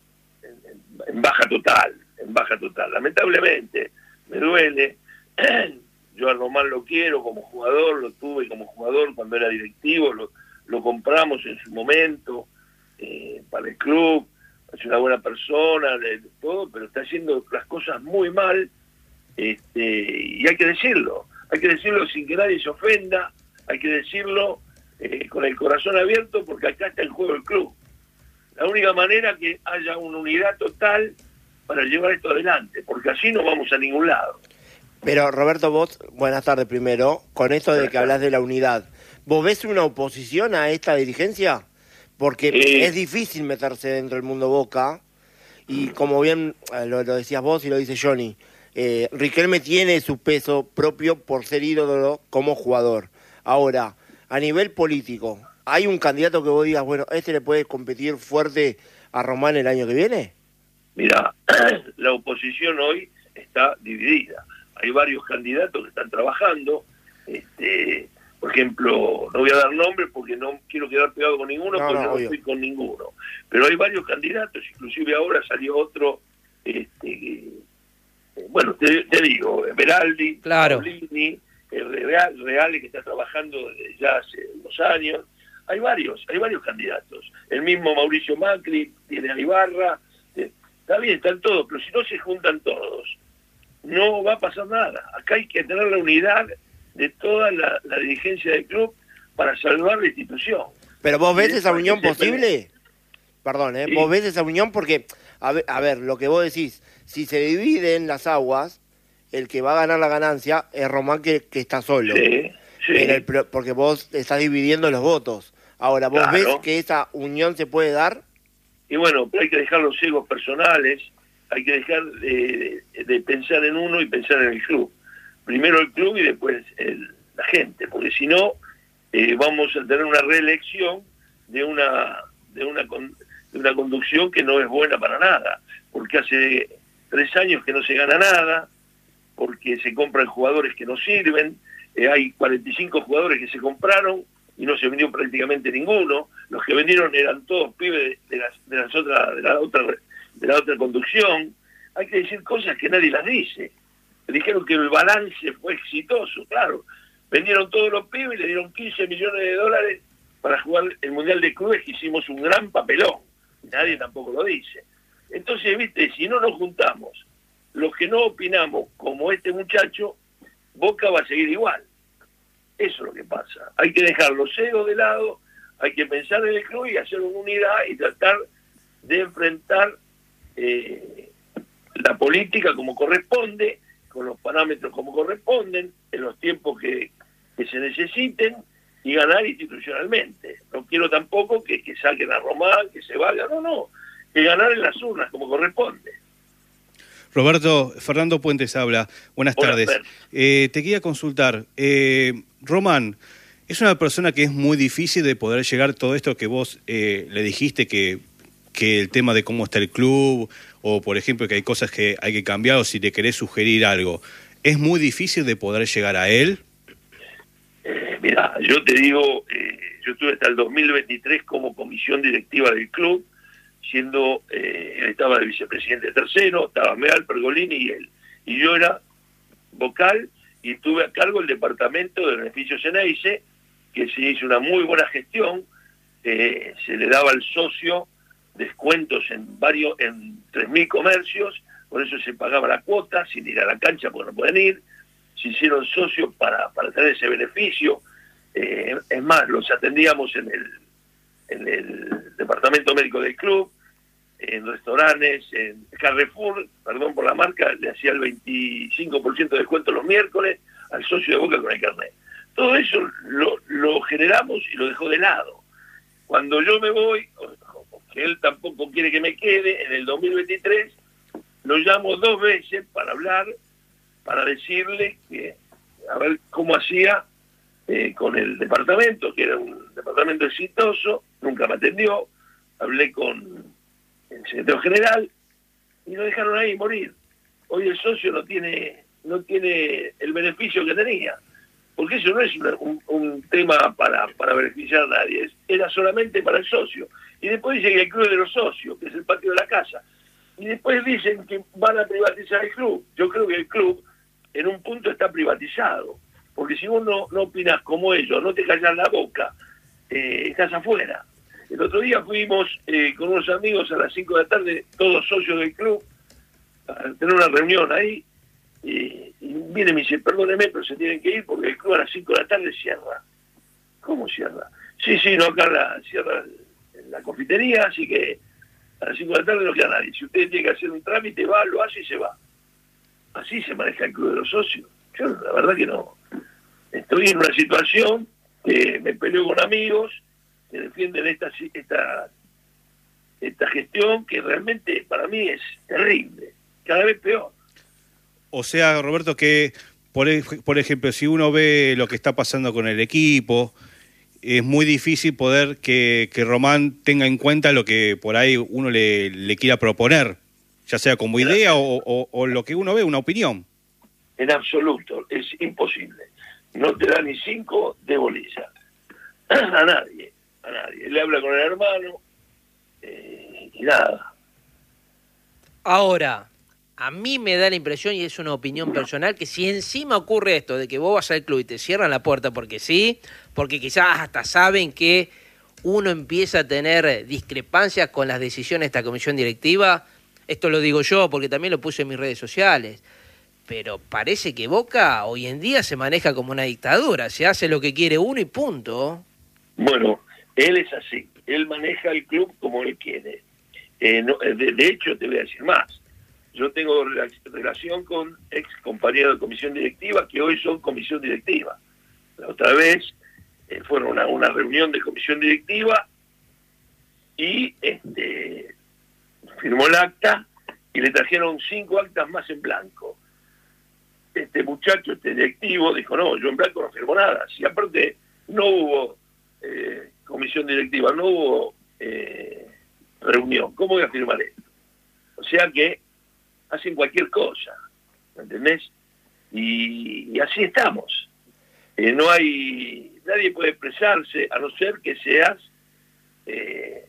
en, en baja total, en baja total. Lamentablemente, me duele. Yo a Román lo quiero como jugador, lo tuve como jugador cuando era directivo, lo, lo compramos en su momento eh, para el club, es una buena persona, de, de todo, pero está haciendo las cosas muy mal, este, y hay que decirlo, hay que decirlo sin que nadie se ofenda, hay que decirlo eh, con el corazón abierto, porque acá está en juego el club. La única manera que haya una unidad total para llevar esto adelante, porque así no vamos a ningún lado. Pero Roberto, vos, buenas tardes primero, con esto de que hablas de la unidad, ¿vos ves una oposición a esta dirigencia? Porque Eh, es difícil meterse dentro del mundo Boca, y como bien eh, lo, lo decías vos y lo dice Johnny, eh, Riquelme tiene su peso propio por ser ídolo como jugador. Ahora, a nivel político, ¿hay un candidato que vos digas, bueno, este le puede competir fuerte a Román el año que viene? Mira, la oposición hoy está dividida. Hay varios candidatos que están trabajando. Este, por ejemplo, no voy a dar nombres porque no quiero quedar pegado con ninguno, No, porque no, no obvio. estoy con ninguno. Pero hay varios candidatos, inclusive ahora salió otro, este, que, eh, bueno, te, te digo, Beraldi, Claro. Paulini, el Real, Reale, que está trabajando desde ya hace unos años. Hay varios, hay varios candidatos. El mismo Mauricio Macri tiene a Ibarra. eh, Está bien, están todos, pero si no se juntan todos, no va a pasar nada. Acá hay que tener la unidad de toda la, la dirigencia del club para salvar la institución. ¿Pero vos ves Y esa después unión que se posible? Perdón, ¿eh? Sí. ¿Vos ves esa unión? Porque, a ver, a ver, lo que vos decís, si se dividen las aguas, el que va a ganar la ganancia es Román, que, que está solo. Sí, sí. Pero el pro- porque vos estás dividiendo los votos. Ahora, ¿vos Claro. ves que esa unión se puede dar? Y bueno, pero hay que dejar los egos personales, hay que dejar de, de pensar en uno y pensar en el club. Primero el club y después el- la gente, porque si no, eh, vamos a tener una reelección de una, de, una con- de una conducción que no es buena para nada, porque hace tres años que no se gana nada, porque se compran jugadores que no sirven, eh, hay cuarenta y cinco jugadores que se compraron y no se vendió prácticamente ninguno. Los que vendieron eran todos pibes de, de las, de las otras, de la otra, de la otra conducción. Hay que decir cosas que nadie las dice. Dijeron que el balance fue exitoso, claro. Vendieron todos los pibes y le dieron quince millones de dólares para jugar el Mundial de Clubes, que hicimos un gran papelón. Nadie tampoco lo dice. Entonces, viste, si no nos juntamos, los que no opinamos como este muchacho, Boca va a seguir igual. Eso es lo que pasa. Hay que dejar los egos de lado, hay que pensar en el club y hacer una unidad y tratar de enfrentar eh, la política como corresponde, con los parámetros como corresponden, en los tiempos que, que se necesiten y ganar institucionalmente. No quiero tampoco que, que saquen a Román, que se vaya, no, no, que ganar en las urnas como corresponde. Roberto, Fernando Puentes habla. Buenas Hola, tardes. Fer. Eh, te quería consultar. Eh, Román, es una persona que es muy difícil de poder llegar todo esto que vos eh, le dijiste, que, que el tema de cómo está el club, o por ejemplo que hay cosas que hay que cambiar, o si le querés sugerir algo. ¿Es muy difícil de poder llegar a él? Eh, mira, yo te digo, eh, yo estuve hasta el dos mil veintitrés como comisión directiva del club, siendo, eh, él estaba de vicepresidente tercero, estaba Meal, Pergolini y él. Y yo era vocal y tuve a cargo el departamento de beneficios Ceneice, que se hizo una muy buena gestión, eh, se le daba al socio descuentos en varios, en tres mil comercios, por eso se pagaba la cuota sin ir a la cancha porque no pueden ir, se hicieron socios para, para tener ese beneficio, eh, es más, los atendíamos en el en el departamento médico del club, en restaurantes, en Carrefour, perdón por la marca, le hacía el veinticinco por ciento de descuento los miércoles al socio de Boca con el carnet. Todo eso lo, lo generamos y lo dejó de lado. Cuando yo me voy, que él tampoco quiere que me quede, en el dos mil veintitrés, lo llamo dos veces para hablar, para decirle que, a ver cómo hacía eh, con el departamento, que era un departamento exitoso, nunca me atendió, hablé con el secretario general y lo dejaron ahí morir. Hoy el socio no tiene no tiene el beneficio que tenía, porque eso no es una, un, un tema para, para beneficiar a nadie, es, era solamente para el socio. Y después dicen que el club es de los socios, que es el patio de la casa. Y después dicen que van a privatizar el club. Yo creo que el club en un punto está privatizado, porque si vos no, no opinás como ellos, no te callas la boca, eh, estás afuera. El otro día fuimos eh, con unos amigos a las cinco de la tarde, todos socios del club, a tener una reunión ahí, y, y viene y me dice, perdóneme, pero se tienen que ir porque el club a las cinco de la tarde cierra. ¿Cómo cierra? Sí, sí, no, acá la, cierra la confitería, así que a las cinco de la tarde no queda nadie. Si usted tiene que hacer un trámite, va, lo hace y se va. Así se maneja el club de los socios. Yo la verdad que no. Estoy en una situación que me peleo con amigos que defienden esta esta esta gestión que realmente para mí es terrible, cada vez peor. O sea, Roberto, que por, por ejemplo, si uno ve lo que está pasando con el equipo, es muy difícil poder que, que Román tenga en cuenta lo que por ahí uno le, le quiera proponer, ya sea como idea o, o, o lo que uno ve, una opinión. En absoluto, es imposible. No te da ni cinco de bolilla. A nadie, a nadie. Le habla con el hermano eh, y nada. Ahora, a mí me da la impresión, y es una opinión personal, que si encima ocurre esto de que vos vas al club y te cierran la puerta porque sí, porque quizás hasta saben que uno empieza a tener discrepancias con las decisiones de esta comisión directiva, esto lo digo yo porque también lo puse en mis redes sociales, pero parece que Boca hoy en día se maneja como una dictadura, se hace lo que quiere uno y punto. Bueno, él es así, él maneja el club como él quiere. Eh, no, de, de hecho, te voy a decir más. Yo tengo relación con ex compañeros de comisión directiva que hoy son comisión directiva. La otra vez eh, fueron a una reunión de comisión directiva y este firmó el acta y le trajeron cinco actas más en blanco. Este muchacho, este directivo, dijo, no, yo en blanco no firmo nada. Si aparte no hubo eh, comisión directiva, no hubo eh, reunión, ¿cómo voy a firmar esto? O sea que hacen cualquier cosa, ¿me entendés? Y, y así estamos. Eh, no hay, nadie puede expresarse a no ser que seas eh,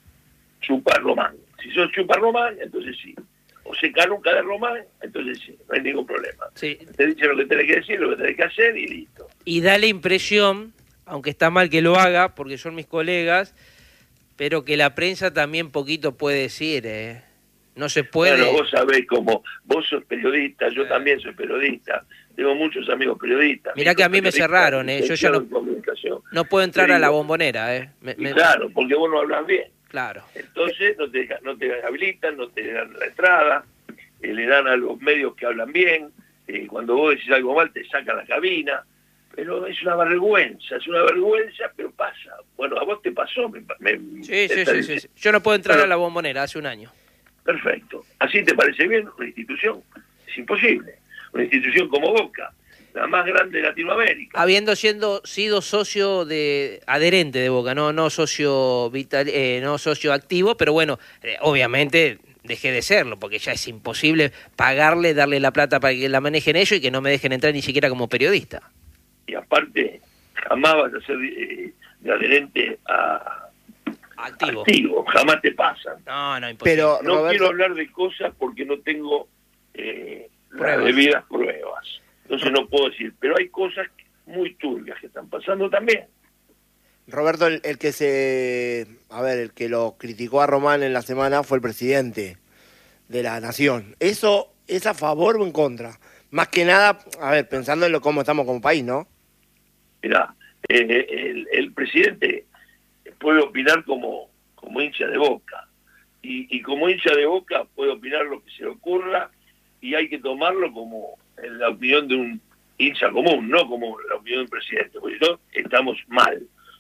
Chupa Román. Si sos Chupa Román, entonces sí. O se canuca de Román, entonces sí, no hay ningún problema. Sí. Te dicen lo que tenés que decir, lo que tenés que hacer y listo. Y da la impresión, aunque está mal que lo haga, porque son mis colegas, pero que la prensa también poquito puede decir, ¿eh? No se puede. Bueno, vos sabés cómo, vos sos periodista, yo eh. también soy periodista, tengo muchos amigos periodistas. Mirá que a mí me cerraron, eh, yo ya no, no puedo entrar a la bombonera. Eh. Me, me... Claro, porque vos no hablas bien. Claro. Entonces no te, no te habilitan, no te dan la entrada, eh, le dan a los medios que hablan bien, eh, cuando vos decís algo mal te sacan la cabina, pero es una vergüenza, es una vergüenza, pero pasa. Bueno, a vos te pasó. Me, me, sí, sí, sí, sí, sí. Yo no puedo entrar pero, a la bombonera hace un año. Perfecto. ¿Así te parece bien una institución? Es imposible. Una institución como Boca, la más grande de Latinoamérica. Habiendo siendo sido socio de adherente de Boca, no no socio vital, eh, no socio activo, pero bueno, eh, obviamente dejé de serlo, porque ya es imposible pagarle, darle la plata para que la manejen ellos y que no me dejen entrar ni siquiera como periodista. Y aparte, jamás vas a ser eh, de adherente a activo. activo, jamás te pasan. No, no, imposible. Pero, no Roberto... quiero hablar de cosas porque no tengo eh, las debidas pruebas. Entonces no puedo decir, pero hay cosas muy turbias que están pasando también. Roberto, el, el que se, a ver, el que lo criticó a Román en la semana fue el presidente de la Nación. ¿Eso es a favor o en contra? Más que nada, a ver, pensando en lo cómo estamos como país, ¿no? Mirá, eh, el, el presidente puede opinar como, como hincha de Boca. Y, y como hincha de Boca puede opinar lo que se le ocurra y hay que tomarlo como la opinión de un hincha común, no como la opinión del presidente, porque no estamos mal.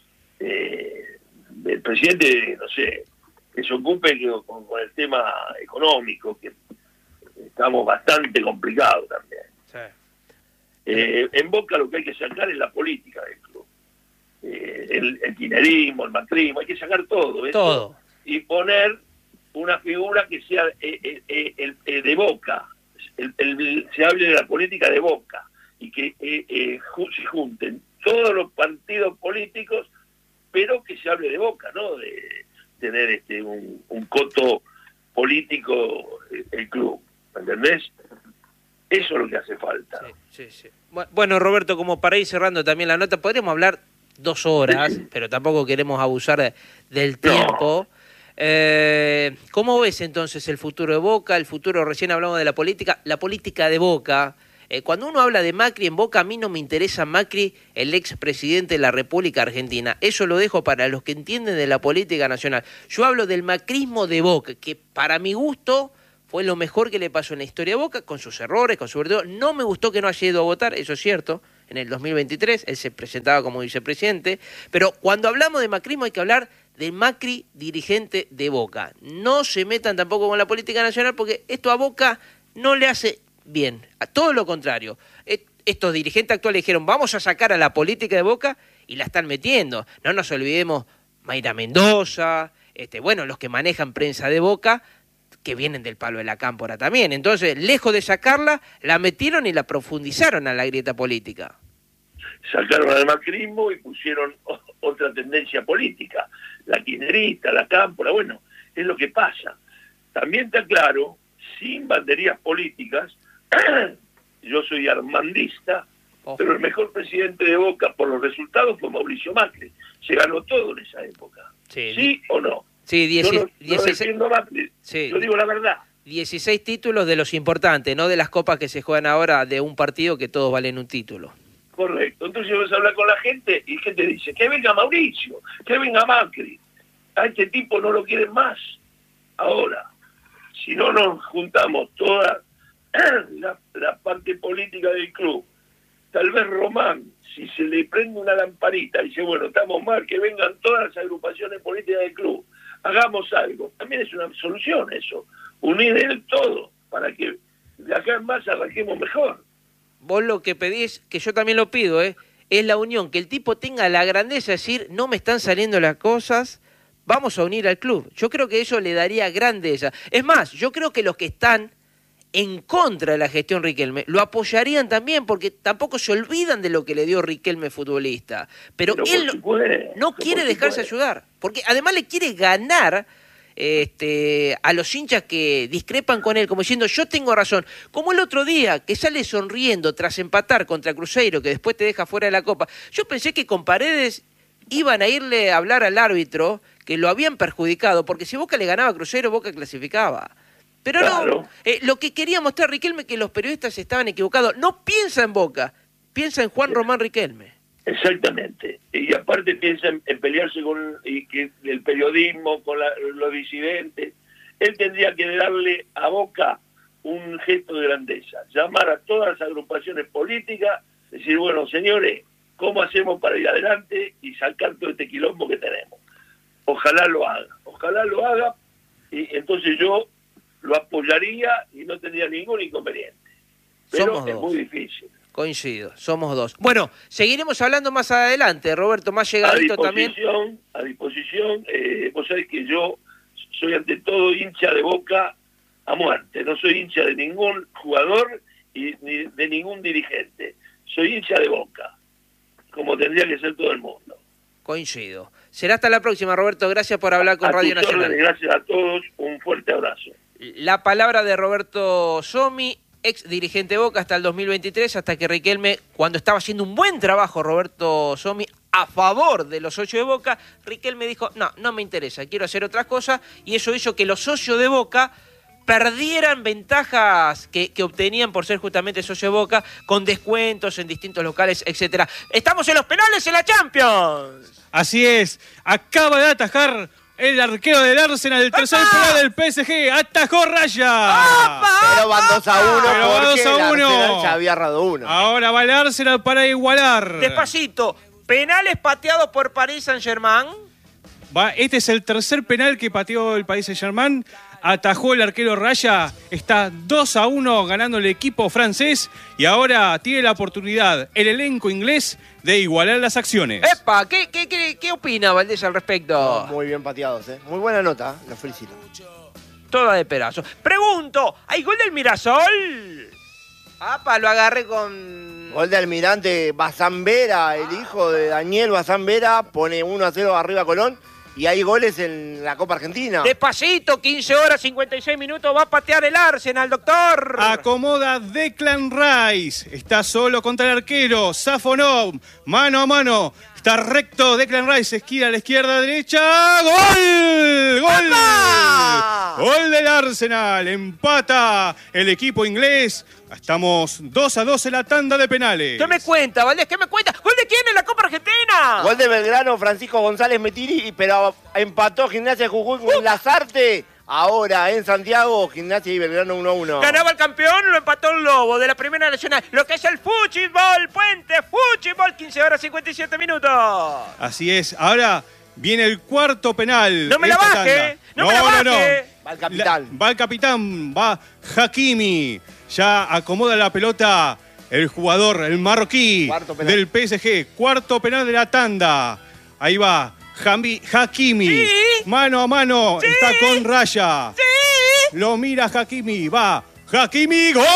Eh, el presidente, no sé, que se ocupe con, con el tema económico, que estamos bastante complicados también. Sí. Eh, en Boca lo que hay que sacar es la política del club. Eh, el, el kirchnerismo, el macrismo, hay que sacar todo eso todo y poner una figura que sea eh, eh, eh, el, el de Boca. El, el, se hable de la política de Boca y que eh, eh, se junten todos los partidos políticos, pero que se hable de Boca, no de tener este un, un coto político el, el club, ¿me entendés? Eso es lo que hace falta. Sí, sí, sí. Bueno, Roberto, como para ir cerrando también la nota, podríamos hablar dos horas, pero tampoco queremos abusar de, del tiempo. No. Eh, ¿Cómo ves entonces el futuro de Boca? El futuro, recién hablamos de la política, la política de Boca Eh, cuando uno habla de Macri en Boca, a mí no me interesa Macri, el expresidente de la República Argentina. Eso lo dejo para los que entienden de la política nacional. Yo hablo del macrismo de Boca, que para mi gusto fue lo mejor que le pasó en la historia de Boca, con sus errores, con su verdad. No me gustó que no haya ido a votar, eso es cierto. En el dos mil veintitrés él se presentaba como vicepresidente. Pero cuando hablamos de macrismo hay que hablar del Macri dirigente de Boca. No se metan tampoco con la política nacional porque esto a Boca no le hace bien. A todo lo contrario. Estos dirigentes actuales dijeron vamos a sacar a la política de Boca y la están metiendo. No nos olvidemos Mayra Mendoza, este, bueno, los que manejan prensa de Boca, que vienen del palo de la cámpora también. Entonces, lejos de sacarla, la metieron y la profundizaron a la grieta política. Sacaron al macrismo y pusieron otra tendencia política, la kirchnerista, la cámpora, bueno, es lo que pasa. También está claro, sin banderías políticas, yo soy armandista, oh. pero el mejor presidente de Boca por los resultados fue Mauricio Macri. Se ganó todo en esa época. ¿Sí, ¿Sí o no? Sí, diez, yo no, dieciséis, no Macri, sí, yo digo la verdad. dieciséis títulos de los importantes, no de las copas que se juegan ahora de un partido que todos valen un título. Correcto. Entonces vas a hablar con la gente y gente dice, que venga Mauricio, que venga Macri. A este tipo no lo quieren más. Ahora, si no nos juntamos toda la, la parte política del club, tal vez Román, si se le prende una lamparita y dice, bueno, estamos mal, que vengan todas las agrupaciones políticas del club, hagamos algo. También es una solución eso, unir el todo para que de acá en más arranquemos mejor. Vos lo que pedís, que yo también lo pido, ¿eh? es la unión, que el tipo tenga la grandeza de decir, no me están saliendo las cosas, vamos a unir al club. Yo creo que eso le daría grandeza. Es más, yo creo que los que están en contra de la gestión Riquelme lo apoyarían también, porque tampoco se olvidan de lo que le dio Riquelme futbolista. Pero, Pero él supuesto, no quiere dejarse ayudar, porque además le quiere ganar este, a los hinchas que discrepan con él, como diciendo, yo tengo razón. Como el otro día, que sale sonriendo tras empatar contra Cruzeiro, que después te deja fuera de la Copa. Yo pensé que con Paredes iban a irle a hablar al árbitro, que lo habían perjudicado, porque si Boca le ganaba a Cruzeiro, Boca clasificaba. Pero claro. no, eh, lo que quería mostrar Riquelme es que los periodistas estaban equivocados. No piensa en Boca, piensa en Juan Román Riquelme. Exactamente. Y aparte piensa en, en pelearse con y que el periodismo, con la, los disidentes. Él tendría que darle a Boca un gesto de grandeza. Llamar a todas las agrupaciones políticas, decir, bueno, señores, ¿cómo hacemos para ir adelante y sacar todo este quilombo que tenemos? Ojalá lo haga. Ojalá lo haga y entonces yo lo apoyaría y no tendría ningún inconveniente. Pero Somos es dos. muy difícil. Coincido, somos dos. Bueno, seguiremos hablando más adelante, Roberto, más llegadito también. A disposición, eh, vos sabés que yo soy ante todo hincha de Boca a muerte. No soy hincha de ningún jugador y ni de ningún dirigente. Soy hincha de Boca, como tendría que ser todo el mundo. Coincido. Será hasta la próxima, Roberto. Gracias por hablar con a Radio Nacional. Órdenes, gracias a todos. Un fuerte abrazo. La palabra de Roberto Somi, ex dirigente de Boca hasta el dos mil veintitrés, hasta que Riquelme, cuando estaba haciendo un buen trabajo Roberto Somi a favor de los socios de Boca, Riquelme dijo, no, no me interesa, quiero hacer otras cosas, y eso hizo que los socios de Boca perdieran ventajas que, que obtenían por ser justamente socios de Boca, con descuentos en distintos locales, etcétera. Estamos en los penales en la Champions. Así es, acaba de atajar el arquero del Arsenal, el tercer penal del P S G, atajó Raya. ¡Opa! Pero van dos a uno Pero va porque dos a uno. el Arsenal ya había errado uno. Ahora va el Arsenal para igualar. Despacito, penales pateados por Paris Saint-Germain. Va, este es el tercer penal que pateó el Paris Saint-Germain. Atajó el arquero Raya, está dos a uno ganando el equipo francés y ahora tiene la oportunidad el elenco inglés de igualar las acciones. ¡Epa! ¿Qué, qué, qué, qué opina Valdés al respecto? No, muy bien pateados, ¿eh? Muy buena nota, los felicito. Toda de pedazo. Pregunto, ¿hay gol del Mirasol? ¡Apa! Lo agarré con... Gol de Almirante Bazán Vera, el hijo de Daniel Bazán Vera, pone uno a cero arriba a Colón. Y hay goles en la Copa Argentina. Despacito, quince horas, cincuenta y seis minutos, va a patear el Arsenal, doctor. Acomoda Declan Rice. Está solo contra el arquero. Safonov, mano a mano. Está recto Declan Rice, esquina a la izquierda, derecha. ¡Gol! ¡Gol! ¡Papá! Gol del Arsenal. Empata el equipo inglés. Estamos dos a dos en la tanda de penales. ¿Qué me cuenta, Valdés? ¿Qué me cuenta? ¿Gol de quién en la Copa Argentina? Gol de Belgrano, Francisco González Metiri, pero empató Gimnasia de Jujuy con Uh. Lazarte. Ahora en Santiago, Gimnasia y Belgrano uno a uno. Ganaba el campeón, lo empató el Lobo de la Primera Nacional. Lo que es el fútbol, Puente, fútbol, quince horas, cincuenta y siete minutos. Así es. Ahora viene el cuarto penal. No me de la esta baje, tanda. no me la baje. Va el capitán. La- va el capitán, va Hakimi. Ya acomoda la pelota el jugador, el marroquí Cuarto penal. del P S G. Cuarto penal de la tanda. Ahí va Jami- Hakimi. Sí. Mano a mano. Sí. Está con raya. ¡Sí! Lo mira Hakimi. Va Hakimi. ¡Gol!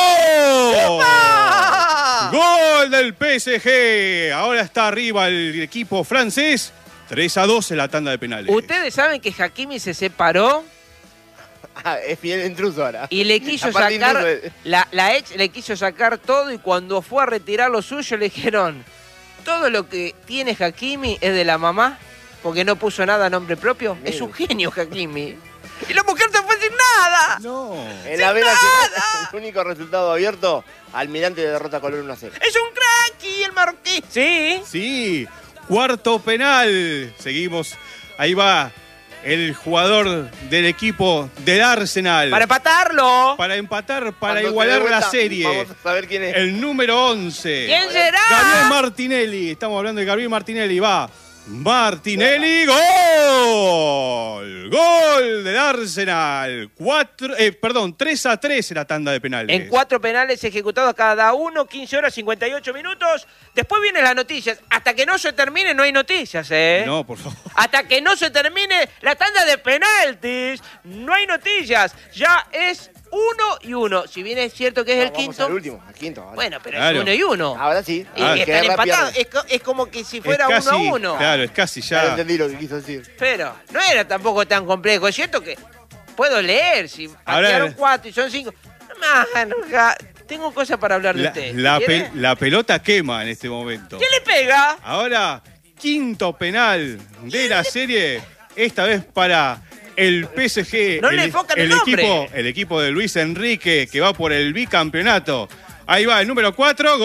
¡Epa! Gol del P S G. Ahora está arriba el equipo francés. tres a dos en la tanda de penales. Ustedes saben que Hakimi se separó Ah, es fiel intruso ahora. y le quiso Aparte sacar, intruso, eh. la, la ex le quiso sacar todo y cuando fue a retirar lo suyo le dijeron, todo lo que tiene Hakimi es de la mamá, porque no puso nada a nombre propio. Mira. Es un genio Hakimi. Y la mujer se fue sin nada. No. En la B Nacional, el único resultado abierto, Almirante derrota a Colón uno a cero. Es un cracky el marroquí. Sí. Sí, cuarto penal. Seguimos. Ahí va el jugador del equipo del Arsenal. Para empatarlo. Para empatar, para Cuando se igualar dé vuelta, la serie. Vamos a saber quién es. El número once. ¿Quién será? Gabriel Martinelli. Estamos hablando de Gabriel Martinelli. Va. Martinelli. Gol. Gol del Arsenal. Cuatro, eh, perdón, tres a tres en la tanda de penales. En cuatro penales ejecutados cada uno, quince horas, cincuenta y ocho minutos. Después vienen las noticias. Hasta que no se termine, no hay noticias, ¿eh? No, por favor. Hasta que no se termine la tanda de penaltis, no hay noticias. Ya es uno y uno. Si bien es cierto que es el Vamos quinto. al último, al quinto. Ahora. Bueno, pero Claro. es uno y uno. Ahora sí. Y Ah, que están guerra empatados. pierde. Es, co- es como que si fuera Es casi, uno a uno. Claro, es casi Ya ya. entendí lo que quiso decir. Pero no era tampoco tan complejo. Es cierto que puedo leer. Si Ahora- patearon cuatro y son cinco. No me hagan enojar. Tengo cosas para hablar de La, usted. la ¿Quiere? pe- la pelota quema en este momento. ¿Quién le pega? Ahora, quinto penal de la serie, esta vez para el P S G. No el, le enfocan el el nombre. equipo, el equipo de Luis Enrique, que va por el bicampeonato. Ahí va el número cuatro,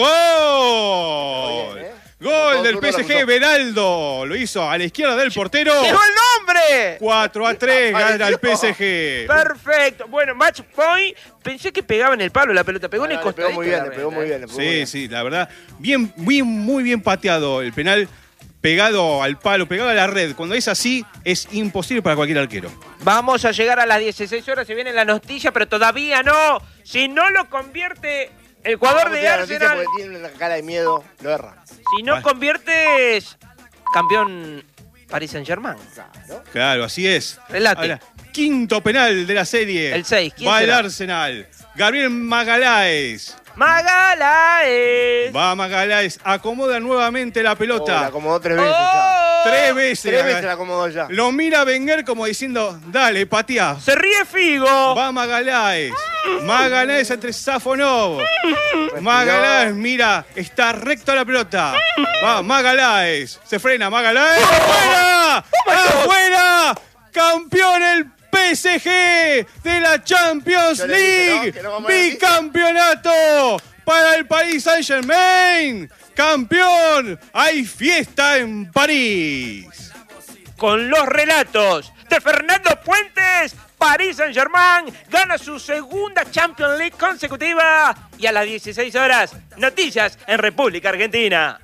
gol. Bien, ¿eh? Gol Todo del turno P S la G, puso. Beraldo. Lo hizo a la izquierda del portero. ¡Llegó el nombre! cuatro a tres gana el Apareció. P S G. Perfecto. Bueno, match point. Pensé que pegaba en el palo la pelota. Pegó en el Ah, le pegó costadito. muy de bien, la le pegó red, muy ¿eh? bien. le pegó muy Sí, bien. sí, la verdad. Bien, bien, muy bien pateado el penal. Pegado al palo, pegado a la red. Cuando es así, es imposible para cualquier arquero. Vamos a llegar a las dieciséis horas. Se viene la noticia, pero todavía no. Si no lo convierte el jugador Vamos a de tirar la noticia Arsenal. porque tiene la cara de miedo, lo erra. Si no Vale. conviertes campeón Paris Saint Germain. Claro. Claro, así es. Relate. Ahora, quinto penal de la serie. El seis, ¿quién Va será? el Arsenal. Gabriel Magaláes. Magalaes. Va Magaláes. Acomoda nuevamente la Oh, pelota. la acomodó tres veces ya. ¡Oh! Tres veces. Tres veces la acomodó ya. Lo mira Wenger como diciendo, dale, patea. Se ríe Figo. Va Magaláes. Magaláes entre Safonov. Magaláes, mira, está recto a la pelota. Va Magaláes. Se frena Magaláes. ¡Afuera! ¡Afuera! ¡Campeón el P S G de la Champions Yo le dije, ¿no? League! Que no vamos a decir. ¡Bicampeonato para el Paris Saint-Germain! ¡Campeón! ¡Hay fiesta en París! Con los relatos de Fernando Puentes, Paris Saint-Germain gana su segunda Champions League consecutiva. Y a las dieciséis horas, noticias en República Argentina.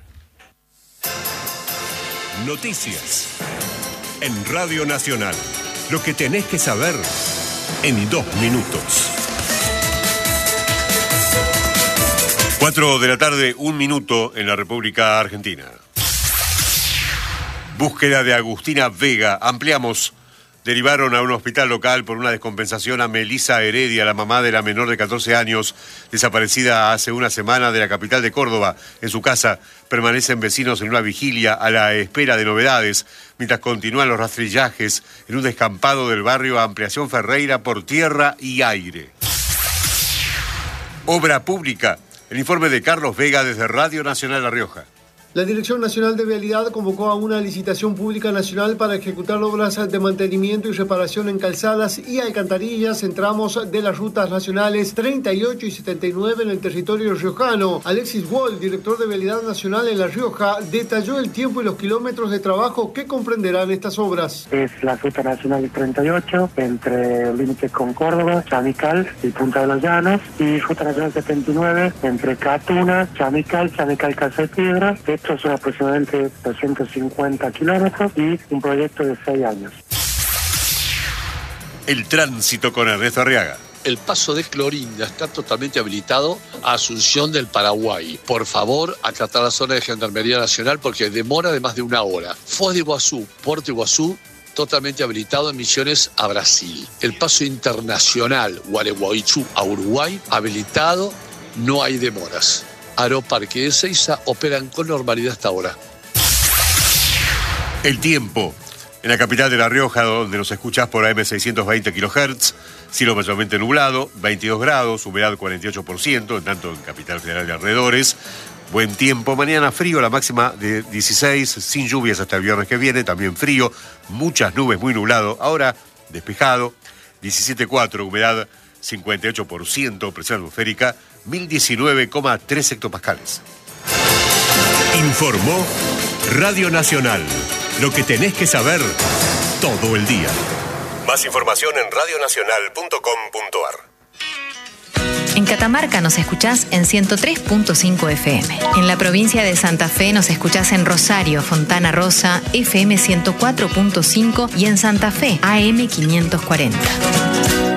Noticias en Radio Nacional. Lo que tenés que saber en dos minutos. Cuatro de la tarde, un minuto en la República Argentina. Búsqueda de Agustina Vega. Ampliamos Derivaron a un hospital local por una descompensación a Melisa Heredia, la mamá de la menor de catorce años, desaparecida hace una semana de la capital de Córdoba. En su casa permanecen vecinos en una vigilia a la espera de novedades, mientras continúan los rastrillajes en un descampado del barrio Ampliación Ferreira por tierra y aire. Obra pública. El informe de Carlos Vega desde Radio Nacional La Rioja. La Dirección Nacional de Vialidad convocó a una licitación pública nacional para ejecutar obras de mantenimiento y reparación en calzadas y alcantarillas en tramos de las rutas nacionales treinta y ocho y setenta y nueve en el territorio riojano. Alexis Wall, director de Vialidad Nacional en La Rioja, detalló el tiempo y los kilómetros de trabajo que comprenderán estas obras. Es la ruta nacional treinta y ocho entre el límite con Córdoba, Chamical y Punta de los Llanos, y ruta nacional setenta y nueve entre Catuna, Chamical, Chamical Casa de Piedra. Estos son aproximadamente doscientos cincuenta kilómetros y un proyecto de seis años. El tránsito con Ernesto Arriaga. El paso de Clorinda está totalmente habilitado a Asunción del Paraguay. Por favor, acatar la zona de Gendarmería Nacional porque demora de más de una hora. Foz de Iguazú, Puerto Iguazú, totalmente habilitado en Misiones a Brasil. El paso internacional Gualeguaychú a Uruguay, habilitado, no hay demoras. Aeroparque y Ezeiza operan con normalidad hasta ahora. El tiempo. En la capital de La Rioja, donde nos escuchás por A M seiscientos veinte kilohertz, cielo mayormente nublado, veintidós grados, humedad cuarenta y ocho por ciento, en tanto en Capital Federal de alrededores. Buen tiempo, mañana frío, la máxima de dieciséis, sin lluvias hasta el viernes que viene, también frío, muchas nubes, muy nublado, ahora despejado, diecisiete coma cuatro, humedad cincuenta y ocho por ciento, presión atmosférica mil diecinueve coma tres hectopascales. Informó Radio Nacional. Lo que tenés que saber todo el día. Más información en radio nacional punto com punto a r. En Catamarca nos escuchás en ciento tres punto cinco F M. En la provincia de Santa Fe nos escuchás en Rosario, Fontana Rosa, F M ciento cuatro punto cinco y en Santa Fe, A M quinientos cuarenta.